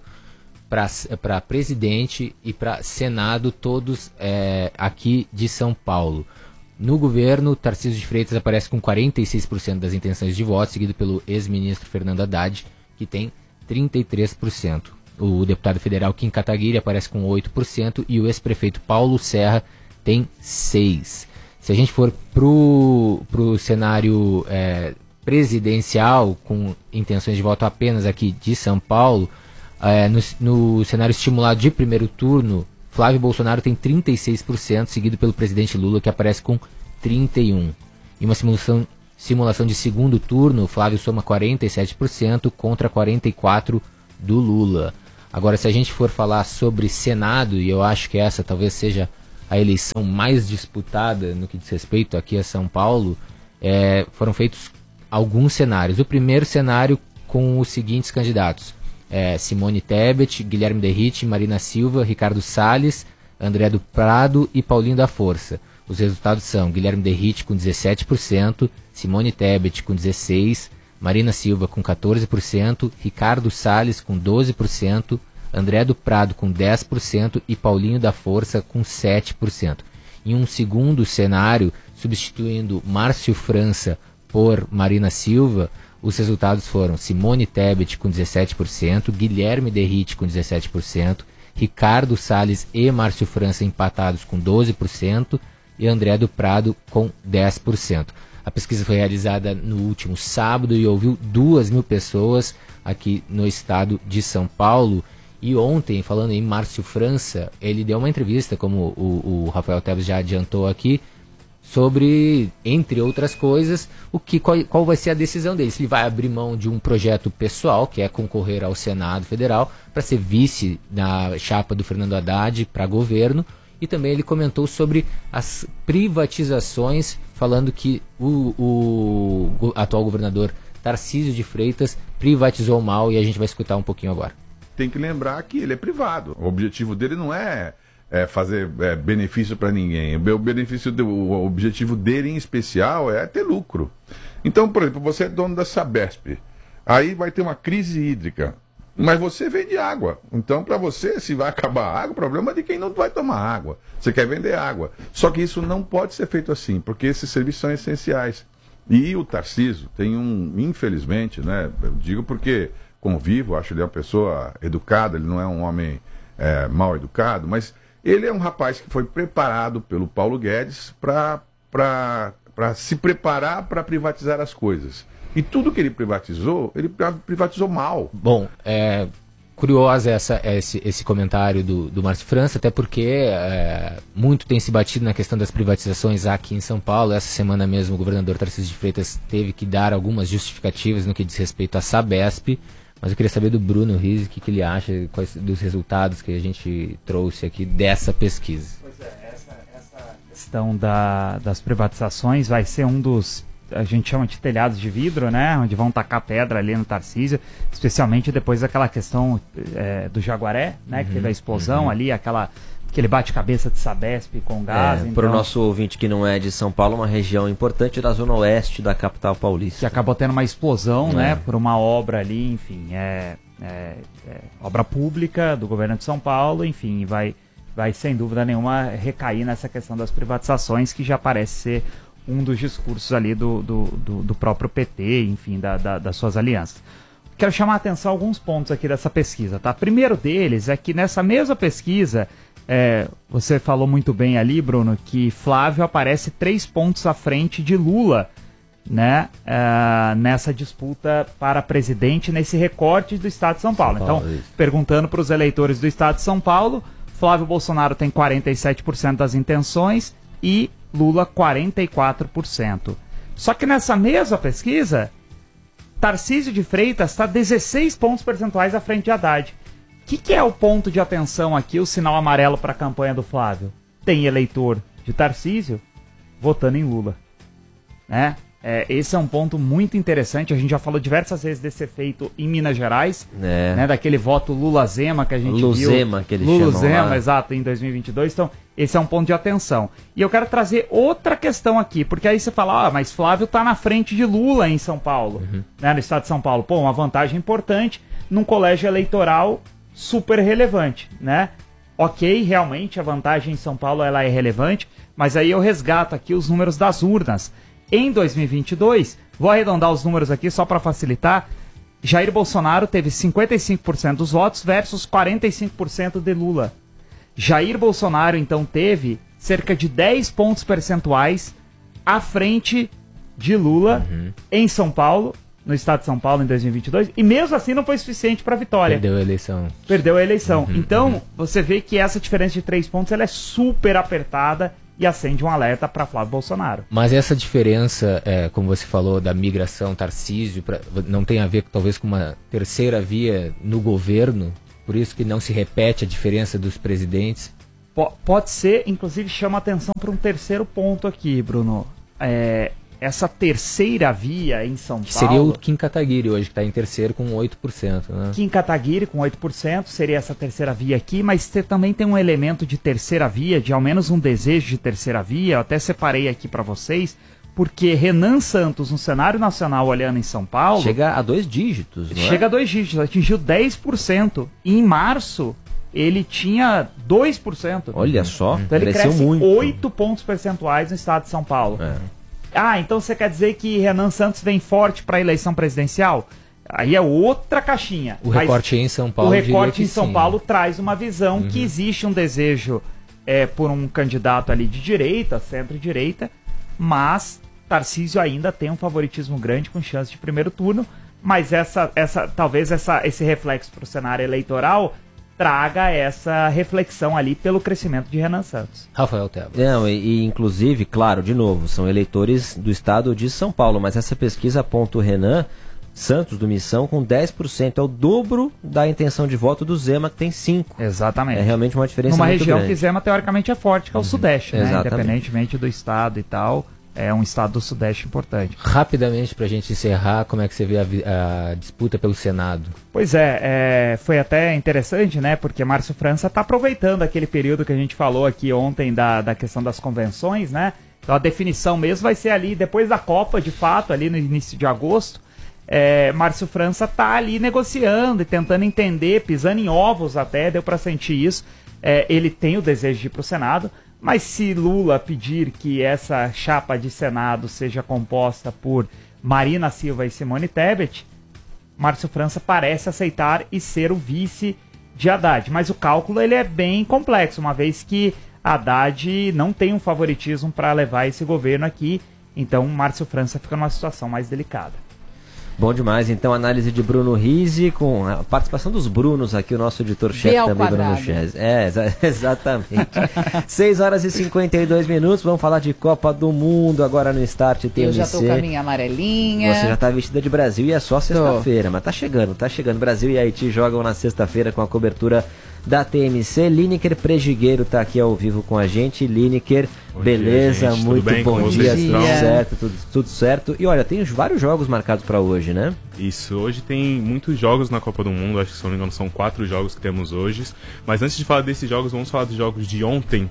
para presidente e para Senado, todos é, aqui de São Paulo. No governo, Tarcísio de Freitas aparece com quarenta e seis por cento das intenções de voto, seguido pelo ex-ministro Fernando Haddad, que tem trinta e três por cento. O deputado federal Kim Kataguiri aparece com oito por cento e o ex-prefeito Paulo Serra tem seis por cento. Se a gente for pro, pro cenário é, presidencial, com intenções de voto apenas aqui de São Paulo, é, no, no cenário estimulado de primeiro turno, Flávio Bolsonaro tem trinta e seis por cento, seguido pelo presidente Lula, que aparece com trinta e um por cento. Em uma simulação, simulação de segundo turno, Flávio soma quarenta e sete por cento contra quarenta e quatro por cento do Lula. Agora, se a gente for falar sobre Senado, e eu acho que essa talvez seja a eleição mais disputada no que diz respeito aqui a São Paulo, é, foram feitos alguns cenários. O primeiro cenário com os seguintes candidatos: é, Simone Tebet, Guilherme Derrite, Marina Silva, Ricardo Salles, André do Prado e Paulinho da Força. Os resultados são Guilherme Derrite com dezessete por cento, Simone Tebet com dezesseis por cento, Marina Silva com quatorze por cento, Ricardo Salles com doze por cento, André do Prado com dez por cento e Paulinho da Força com sete por cento. Em um segundo cenário, substituindo Márcio França por Marina Silva, os resultados foram Simone Tebet com dezessete por cento, Guilherme Derrite com dezessete por cento, Ricardo Salles e Márcio França empatados com doze por cento e André do Prado com dez por cento. A pesquisa foi realizada no último sábado e ouviu duas mil pessoas aqui no estado de São Paulo. E ontem, falando em Márcio França, ele deu uma entrevista, como o, o Rafael Teves já adiantou aqui, sobre, entre outras coisas, o que, qual, qual vai ser a decisão dele. Se ele vai abrir mão de um projeto pessoal, que é concorrer ao Senado Federal, para ser vice na chapa do Fernando Haddad para governo. E também ele comentou sobre as privatizações, falando que o, o, o atual governador Tarcísio de Freitas privatizou mal, e a gente vai escutar um pouquinho agora. Tem que lembrar que ele é privado. O objetivo dele não é, é fazer é, benefício para ninguém. O benefício do, o objetivo dele em especial é ter lucro. Então, por exemplo, você é dono da Sabesp. Aí vai ter uma crise hídrica. Mas você vende água. Então, para você, se vai acabar a água, o problema é de quem não vai tomar água. Você quer vender água. Só que isso não pode ser feito assim, porque esses serviços são essenciais. E o Tarcísio tem um, infelizmente, né? Eu digo porque convivo, acho ele uma pessoa educada, ele não é um homem é, mal educado, mas ele é um rapaz que foi preparado pelo Paulo Guedes para se preparar para privatizar as coisas. E tudo que ele privatizou, ele privatizou mal. Bom, é curioso essa, esse, esse comentário do, do Márcio França, até porque é, muito tem se batido na questão das privatizações aqui em São Paulo. Essa semana mesmo o governador Tarcísio de Freitas teve que dar algumas justificativas no que diz respeito à Sabesp. Mas eu queria saber do Bruno Rizzi o que, que ele acha quais, dos resultados que a gente trouxe aqui dessa pesquisa. Pois é, essa, essa questão da, das privatizações vai ser um dos, a gente chama de telhados de vidro, né? Onde vão tacar pedra ali no Tarcísio, especialmente depois daquela questão é, do Jaguaré, né? Uhum, que teve a explosão uhum. ali, aquela... aquele bate-cabeça de Sabesp com gás. É, então... Para o nosso ouvinte que não é de São Paulo, uma região importante da zona oeste da capital paulista. Que acabou tendo uma explosão, é. né, por uma obra ali, enfim, é, é, é obra pública do governo de São Paulo, enfim, vai, vai sem dúvida nenhuma recair nessa questão das privatizações, que já parece ser um dos discursos ali do, do, do, do próprio P T, enfim, da, da, das suas alianças. Quero chamar a atenção a alguns pontos aqui dessa pesquisa, tá? Primeiro deles é que nessa mesma pesquisa, É, você falou muito bem ali, Bruno, que Flávio aparece três pontos à frente de Lula, né, uh, nessa disputa para presidente, nesse recorte do estado de São Paulo. São Paulo então, isso. Perguntando para os eleitores do estado de São Paulo, Flávio Bolsonaro tem quarenta e sete por cento das intenções e Lula quarenta e quatro por cento. Só que nessa mesma pesquisa, Tarcísio de Freitas está dezesseis pontos percentuais à frente de Haddad. O que, que é o ponto de atenção aqui, o sinal amarelo para a campanha do Flávio? Tem eleitor de Tarcísio votando em Lula, né? É, esse é um ponto muito interessante. A gente já falou diversas vezes desse efeito em Minas Gerais, é. né? Daquele voto Lula-Zema que a gente Luzema, viu. Lula-Zema, que eles Lula-Zema, chamam lá. exato, em dois mil e vinte e dois. Então, esse é um ponto de atenção. E eu quero trazer outra questão aqui, porque aí você fala, ah, mas Flávio está na frente de Lula em São Paulo, uhum. né? No estado de São Paulo. Pô, uma vantagem importante num colégio eleitoral super relevante, né? Ok, realmente a vantagem em São Paulo ela é relevante, mas aí eu resgato aqui os números das urnas. Em dois mil e vinte e dois, vou arredondar os números aqui só para facilitar, Jair Bolsonaro teve cinquenta e cinco por cento dos votos versus quarenta e cinco por cento de Lula. Jair Bolsonaro, então, teve cerca de dez pontos percentuais à frente de Lula uhum. em São Paulo, no estado de São Paulo, em dois mil e vinte e dois, e mesmo assim não foi suficiente para a vitória. Perdeu a eleição. Perdeu a eleição. Uhum, então, uhum. você vê que essa diferença de três pontos ela é super apertada e acende um alerta para Flávio Bolsonaro. Mas essa diferença, é, como você falou, da migração Tarcísio, pra, não tem a ver talvez com uma terceira via no governo? Por isso que não se repete a diferença dos presidentes? P- pode ser, inclusive chama atenção para um terceiro ponto aqui, Bruno. É... Essa terceira via em São que Paulo... Seria o Kim Kataguiri hoje, que está em terceiro com oito por cento, né? Kim Kataguiri com oito por cento seria essa terceira via aqui, mas te, também tem um elemento de terceira via, de ao menos um desejo de terceira via, eu até separei aqui para vocês, porque Renan Santos, no cenário nacional olhando em São Paulo... Chega a dois dígitos, não é? Chega a dois dígitos, atingiu dez por cento. E em março, ele tinha dois por cento. Olha só, então ele cresceu cresce muito. oito pontos percentuais no estado de São Paulo. É. Ah, então você quer dizer que Renan Santos vem forte para a eleição presidencial? Aí é outra caixinha. O recorte em São Paulo. O recorte em São sim. Paulo traz uma visão uhum. que existe um desejo é, por um candidato ali de direita, centro-direita, mas Tarcísio ainda tem um favoritismo grande com chance de primeiro turno, mas essa, essa, talvez essa, esse reflexo para o cenário eleitoral traga essa reflexão ali pelo crescimento de Renan Santos. Rafael Tebas. Não, e, e inclusive, claro, de novo, são eleitores do estado de São Paulo, mas essa pesquisa aponta o Renan Santos do Missão com dez por cento, é o dobro da intenção de voto do Zema, que tem cinco por cento. Exatamente. É realmente uma diferença Numa muito região grande. que Zema teoricamente é forte, que é o uhum. Sudeste, né? Exatamente. Independentemente do estado e tal. É um estado do Sudeste importante. Rapidamente, para a gente encerrar, como é que você vê a, a disputa pelo Senado? Pois é, é, foi até interessante, né? Porque Márcio França está aproveitando aquele período que a gente falou aqui ontem da, da questão das convenções, né? Então a definição mesmo vai ser ali depois da Copa, de fato, ali no início de agosto. É, Márcio França está ali negociando e tentando entender, pisando em ovos até, deu para sentir isso. É, ele tem o desejo de ir para o Senado. Mas se Lula pedir que essa chapa de Senado seja composta por Marina Silva e Simone Tebet, Márcio França parece aceitar e ser o vice de Haddad. Mas o cálculo ele é bem complexo, uma vez que Haddad não tem um favoritismo para levar esse governo aqui. Então Márcio França fica numa situação mais delicada. Bom demais, então, análise de Bruno Rizzi, com a participação dos Brunos aqui, o nosso editor-chefe também, quadrado. Bruno Chese. É, exa exatamente. seis horas e cinquenta e dois minutos, vamos falar de Copa do Mundo agora no Start T M C. Eu já tô com a minha amarelinha. Você já tá vestida de Brasil e é só sexta-feira, mas tá chegando, tá chegando. Brasil e Haiti jogam na sexta-feira com a cobertura da T M C. Lineker Prejigueiro tá aqui ao vivo com a gente. Lineker, beleza, dia, muito bem, bom dia, dia, tudo certo, tudo, tudo certo. E olha, tem vários jogos marcados para hoje, né? Isso, hoje tem muitos jogos na Copa do Mundo, acho que se não me engano são quatro jogos que temos hoje. Mas antes de falar desses jogos, vamos falar dos jogos de ontem,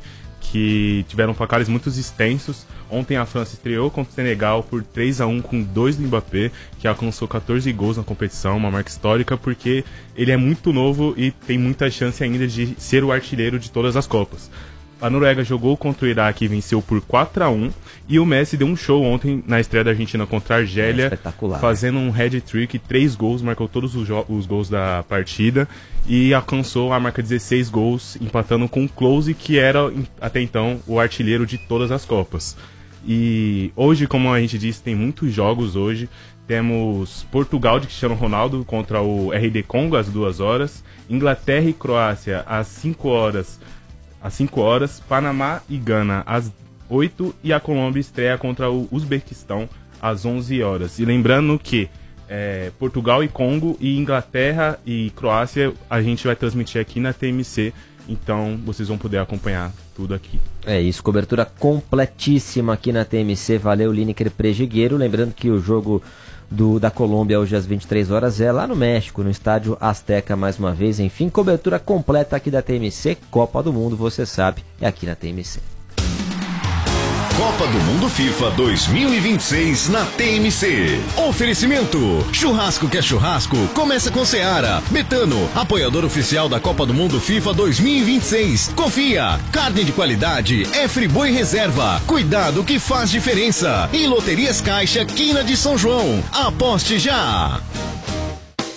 que tiveram placares muito extensos. Ontem a França estreou contra o Senegal por três a um com dois do Mbappé, que alcançou catorze gols na competição, uma marca histórica, porque ele é muito novo e tem muita chance ainda de ser o artilheiro de todas as Copas. A Noruega jogou contra o Iraque e venceu por quatro a um, e o Messi deu um show ontem na estreia da Argentina contra a Argélia, é fazendo um hat-trick, três gols, marcou todos os, os gols da partida e alcançou a marca dezesseis gols, empatando com o Klose, que era até então o artilheiro de todas as Copas. E hoje, como a gente disse, tem muitos jogos hoje. Temos Portugal de Cristiano Ronaldo contra o R D Congo às duas horas, Inglaterra e Croácia às cinco horas, às cinco horas, Panamá e Gana às oito e a Colômbia estreia contra o Uzbequistão às onze horas. E lembrando que é, Portugal e Congo e Inglaterra e Croácia a gente vai transmitir aqui na T M C, então vocês vão poder acompanhar tudo aqui. É isso, cobertura completíssima aqui na T M C, valeu Lineker Prejigueiro, lembrando que o jogo do, da Colômbia hoje às vinte e três horas é lá no México, no estádio Azteca mais uma vez, enfim, cobertura completa aqui da T M C, Copa do Mundo, você sabe, é aqui na T M C. Copa do Mundo FIFA dois mil e vinte e seis na T M C. Oferecimento: churrasco que é churrasco, começa com Seara. Betano, apoiador oficial da Copa do Mundo FIFA dois mil e vinte e seis. Confia, carne de qualidade é Friboi Reserva. Cuidado que faz diferença. E Loterias Caixa, Quina de São João. Aposte já.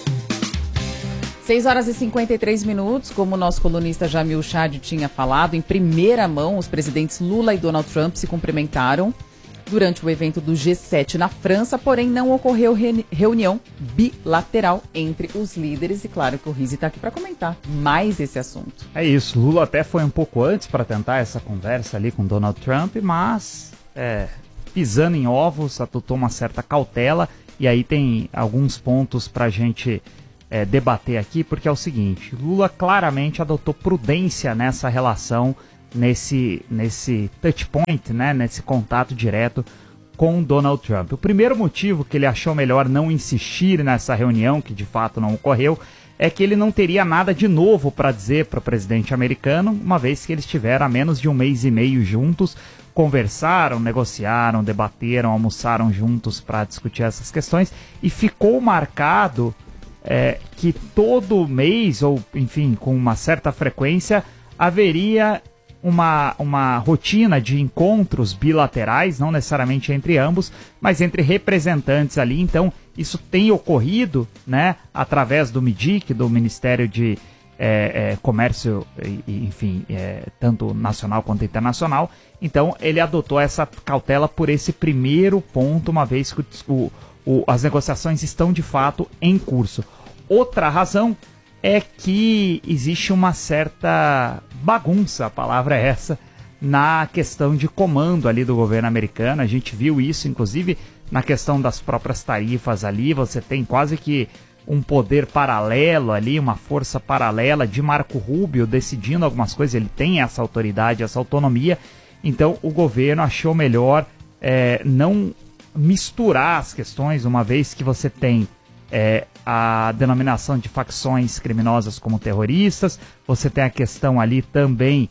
seis horas e cinquenta e três minutos, como o nosso colunista Jamil Chad tinha falado, em primeira mão, os presidentes Lula e Donald Trump se cumprimentaram durante o evento do G sete na França, porém não ocorreu re- reunião bilateral entre os líderes. E claro que o Rizzi está aqui para comentar mais esse assunto. É isso, Lula até foi um pouco antes para tentar essa conversa ali com Donald Trump, mas é, pisando em ovos, adotou uma certa cautela. E aí tem alguns pontos para a gente é, debater aqui, porque é o seguinte, Lula claramente adotou prudência nessa relação, nesse, nesse touch point, né, nesse contato direto com Donald Trump. O primeiro motivo que ele achou melhor não insistir nessa reunião, que de fato não ocorreu, é que ele não teria nada de novo para dizer para o presidente americano, uma vez que eles estiveram há menos de um mês e meio juntos, conversaram, negociaram, debateram, almoçaram juntos para discutir essas questões, e ficou marcado é, que todo mês, ou enfim, com uma certa frequência, haveria Uma, uma rotina de encontros bilaterais, não necessariamente entre ambos, mas entre representantes ali. Então, isso tem ocorrido, né, através do M I D I C, do Ministério de é, é, Comércio, e, enfim, é, tanto nacional quanto internacional. Então, ele adotou essa cautela por esse primeiro ponto, uma vez que o, o, as negociações estão de fato em curso. Outra razão é que existe uma certa bagunça, a palavra é essa, na questão de comando ali do governo americano. A gente viu isso, inclusive, na questão das próprias tarifas ali. Você tem quase que um poder paralelo ali, uma força paralela de Marco Rubio decidindo algumas coisas. Ele tem essa autoridade, essa autonomia. Então, o governo achou melhor é, não misturar as questões, uma vez que você tem É, a denominação de facções criminosas como terroristas, você tem a questão ali também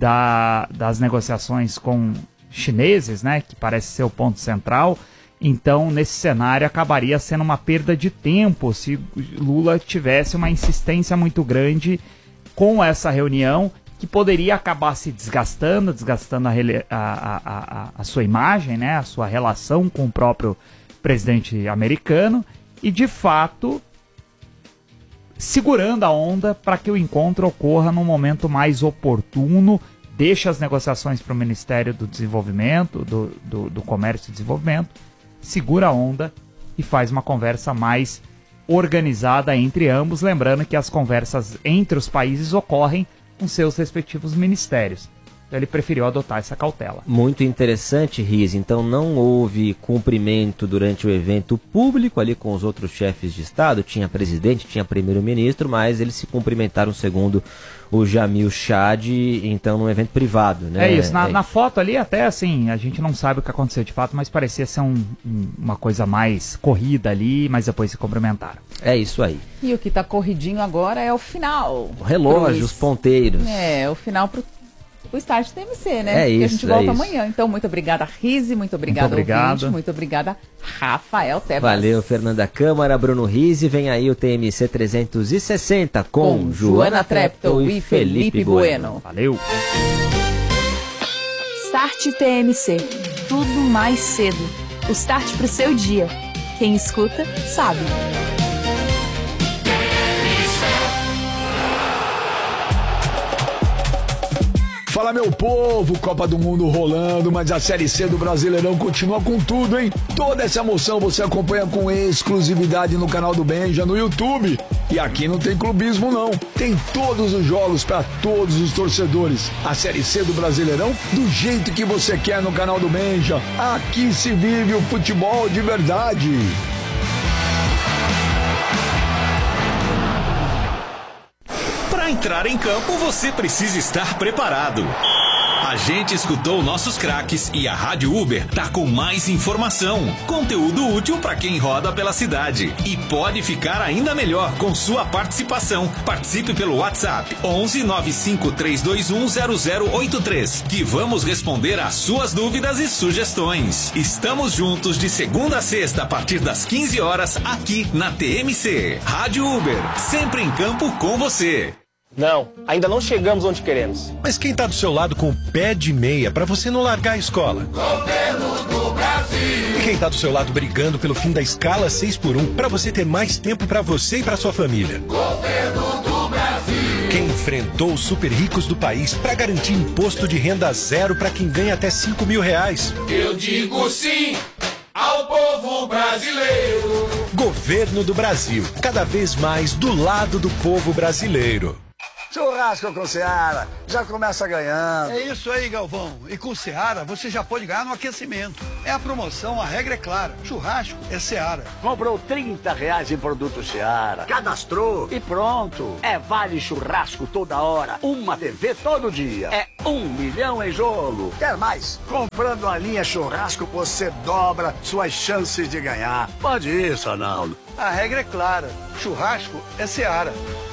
da, das negociações com chineses, né, que parece ser o ponto central. Então, nesse cenário, acabaria sendo uma perda de tempo se Lula tivesse uma insistência muito grande com essa reunião, que poderia acabar se desgastando, desgastando a, a, a, a sua imagem, né, a sua relação com o próprio presidente americano, e de fato segurando a onda para que o encontro ocorra num momento mais oportuno, deixa as negociações para o Ministério do Desenvolvimento, do, do, do Comércio e Desenvolvimento, segura a onda e faz uma conversa mais organizada entre ambos, lembrando que as conversas entre os países ocorrem com seus respectivos ministérios. Então ele preferiu adotar essa cautela. Muito interessante, Riz. Então não houve cumprimento durante o evento público ali com os outros chefes de Estado. Tinha presidente, tinha primeiro-ministro, mas eles se cumprimentaram segundo o Jamil Chad, então num evento privado, né? É isso. Na, é na isso. foto ali até assim, a gente não sabe o que aconteceu de fato, mas parecia ser um, um, uma coisa mais corrida ali, mas depois se cumprimentaram. É isso aí. E o que tá corridinho agora é o final. O relógio, Pros... os ponteiros. É, o final pro o Start T M C, né? É isso, e a gente volta é amanhã. Então, muito obrigada, Rizzi, muito obrigada, muito obrigado. ouvinte, muito obrigada, Rafael Tebas. Valeu, Fernanda Câmara, Bruno Rizzi. Vem aí o T M C trezentos e sessenta com, com Joana Treptow e Felipe Bueno. Valeu. Start T M C. Tudo mais cedo. O start pro seu dia. Quem escuta, sabe. Fala, meu povo, Copa do Mundo rolando, mas a Série C do Brasileirão continua com tudo, hein? Toda essa emoção você acompanha com exclusividade no canal do Benja no YouTube. E aqui não tem clubismo, não. Tem todos os jogos para todos os torcedores. A Série C do Brasileirão do jeito que você quer no canal do Benja. Aqui se vive o futebol de verdade. Para entrar em campo, você precisa estar preparado. A gente escutou nossos craques e a Rádio Uber tá com mais informação, conteúdo útil para quem roda pela cidade. E pode ficar ainda melhor com sua participação. Participe pelo WhatsApp onze nove cinco três dois um zero zero oito três, que vamos responder às suas dúvidas e sugestões. Estamos juntos de segunda a sexta a partir das quinze horas aqui na T M C. Rádio Uber, sempre em campo com você. Não, ainda não chegamos onde queremos. Mas quem tá do seu lado com o pé de meia pra você não largar a escola? Governo do Brasil. E quem tá do seu lado brigando pelo fim da escala seis por um pra você ter mais tempo pra você e pra sua família? Governo do Brasil. Quem enfrentou os super ricos do país pra garantir imposto de renda zero pra quem ganha até cinco mil reais? Eu digo sim ao povo brasileiro. Governo do Brasil, cada vez mais do lado do povo brasileiro. Churrasco com Seara, já começa ganhando. É isso aí, Galvão. E com Seara, você já pode ganhar no aquecimento. É a promoção, a regra é clara. Churrasco é Seara. Comprou trinta reais em produto Seara, cadastrou e pronto. É vale churrasco toda hora, uma T V todo dia. É um milhão em jogo. Quer mais? Comprando a linha churrasco, você dobra suas chances de ganhar. Pode ir, Sonaldo. A regra é clara. Churrasco é Seara.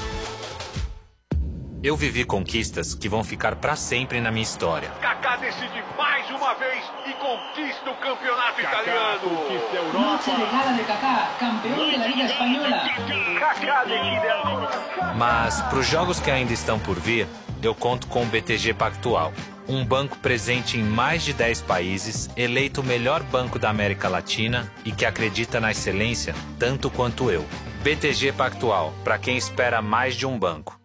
Eu vivi conquistas que vão ficar pra sempre na minha história. Kaká decide mais uma vez e conquista o campeonato Kaká italiano. Conquista a Europa. Noche de gala de Kaká, campeão da Liga Espanhola. Kaká decide a Liga. Mas pros jogos que ainda estão por vir, eu conto com o B T G Pactual. Um banco presente em mais de dez países, eleito o melhor banco da América Latina e que acredita na excelência tanto quanto eu. B T G Pactual, para quem espera mais de um banco.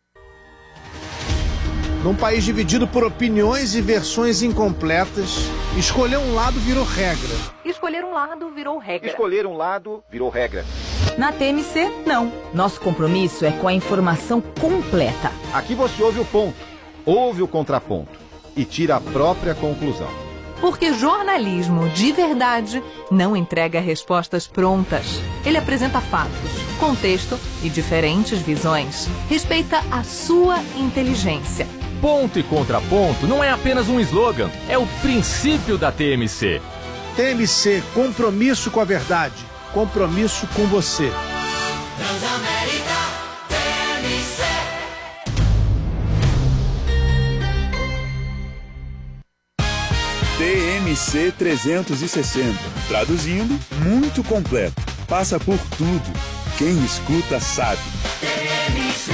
Num país dividido por opiniões e versões incompletas, escolher um lado virou regra. Escolher um lado virou regra. Escolher um lado virou regra. Na T M C, não. Nosso compromisso é com a informação completa. Aqui você ouve o ponto, ouve o contraponto e tira a própria conclusão. Porque jornalismo de verdade não entrega respostas prontas. Ele apresenta fatos, contexto e diferentes visões. Respeita a sua inteligência. Ponto e contraponto não é apenas um slogan, é o princípio da T M C. T M C, compromisso com a verdade, compromisso com você. Transamérica T M C. T M C trezentos e sessenta. Traduzindo, muito completo. Passa por tudo. Quem escuta sabe. T M C.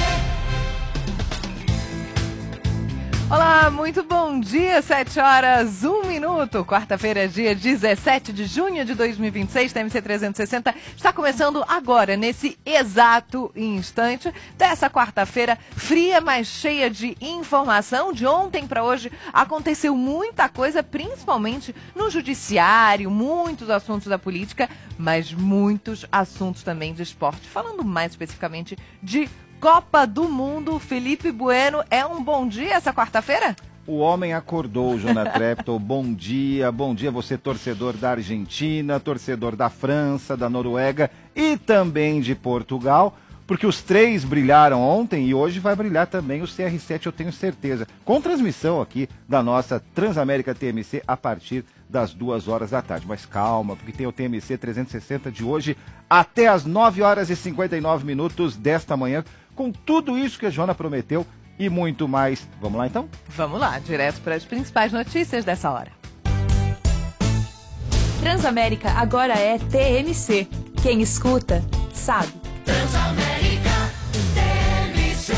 Olá, muito bom dia, sete horas, um minuto. Quarta-feira, dia dezessete de junho de dois mil e vinte e seis, T M C trezentos e sessenta está começando agora, nesse exato instante dessa quarta-feira fria, mas cheia de informação. De ontem para hoje aconteceu muita coisa, principalmente no judiciário, muitos assuntos da política, mas muitos assuntos também de esporte. Falando mais especificamente de Copa do Mundo, Felipe Bueno, é um bom dia essa quarta-feira? O homem acordou, Jona Treptow. Bom dia, bom dia você, torcedor da Argentina, torcedor da França, da Noruega e também de Portugal, porque os três brilharam ontem e hoje vai brilhar também o C R sete, eu tenho certeza, com transmissão aqui da nossa Transamérica T M C a partir das duas horas da tarde. Mas calma, porque tem o T M C trezentos e sessenta de hoje até as nove horas e cinquenta e nove minutos desta manhã, com tudo isso que a Jona prometeu e muito mais. Vamos lá então? Vamos lá, direto para as principais notícias dessa hora. Transamérica agora é T M C. Quem escuta, sabe. Transamérica T M C.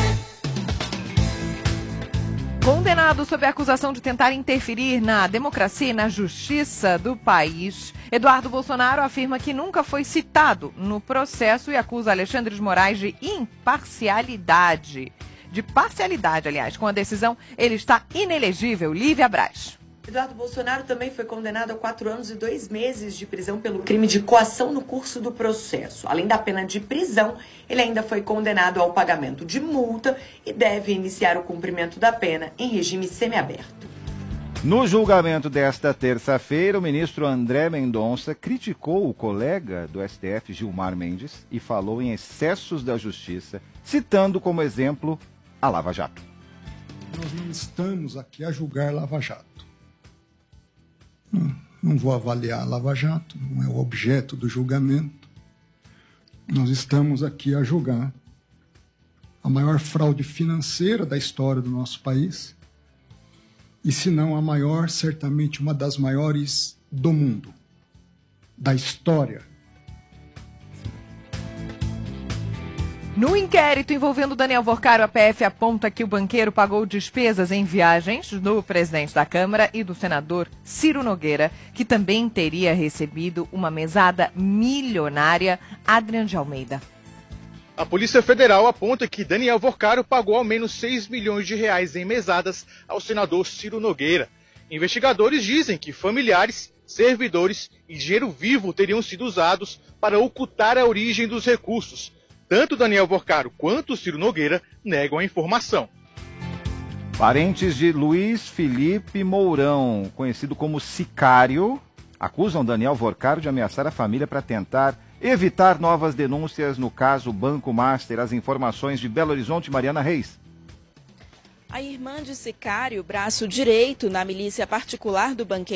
Condenado sob a acusação de tentar interferir na democracia e na justiça do país, Eduardo Bolsonaro afirma que nunca foi citado no processo e acusa Alexandre de Moraes de imparcialidade. De parcialidade, aliás. Com a decisão, ele está inelegível. Lívia Braz. Eduardo Bolsonaro também foi condenado a quatro anos e dois meses de prisão pelo crime de coação no curso do processo. Além da pena de prisão, ele ainda foi condenado ao pagamento de multa e deve iniciar o cumprimento da pena em regime semiaberto. No julgamento desta terça-feira, o ministro André Mendonça criticou o colega do S T F, Gilmar Mendes, e falou em excessos da justiça, citando como exemplo a Lava Jato. Nós não estamos aqui a julgar Lava Jato. Não, não vou avaliar a Lava Jato, não é o objeto do julgamento. Nós estamos aqui a julgar a maior fraude financeira da história do nosso país, e se não a maior, certamente uma das maiores do mundo, da história. No inquérito envolvendo Daniel Vorcaro, a P F aponta que o banqueiro pagou despesas em viagens do presidente da Câmara e do senador Ciro Nogueira, que também teria recebido uma mesada milionária. Adrian de Almeida. A Polícia Federal aponta que Daniel Vorcaro pagou ao menos seis milhões de reais em mesadas ao senador Ciro Nogueira. Investigadores dizem que familiares, servidores e dinheiro vivo teriam sido usados para ocultar a origem dos recursos. Tanto Daniel Vorcaro quanto Ciro Nogueira negam a informação. Parentes de Luiz Felipe Mourão, conhecido como Sicário, acusam Daniel Vorcaro de ameaçar a família para tentar evitar novas denúncias no caso Banco Master. As informações de Belo Horizonte, Mariana Reis. A irmã de Sicário, braço direito na milícia particular do banqueiro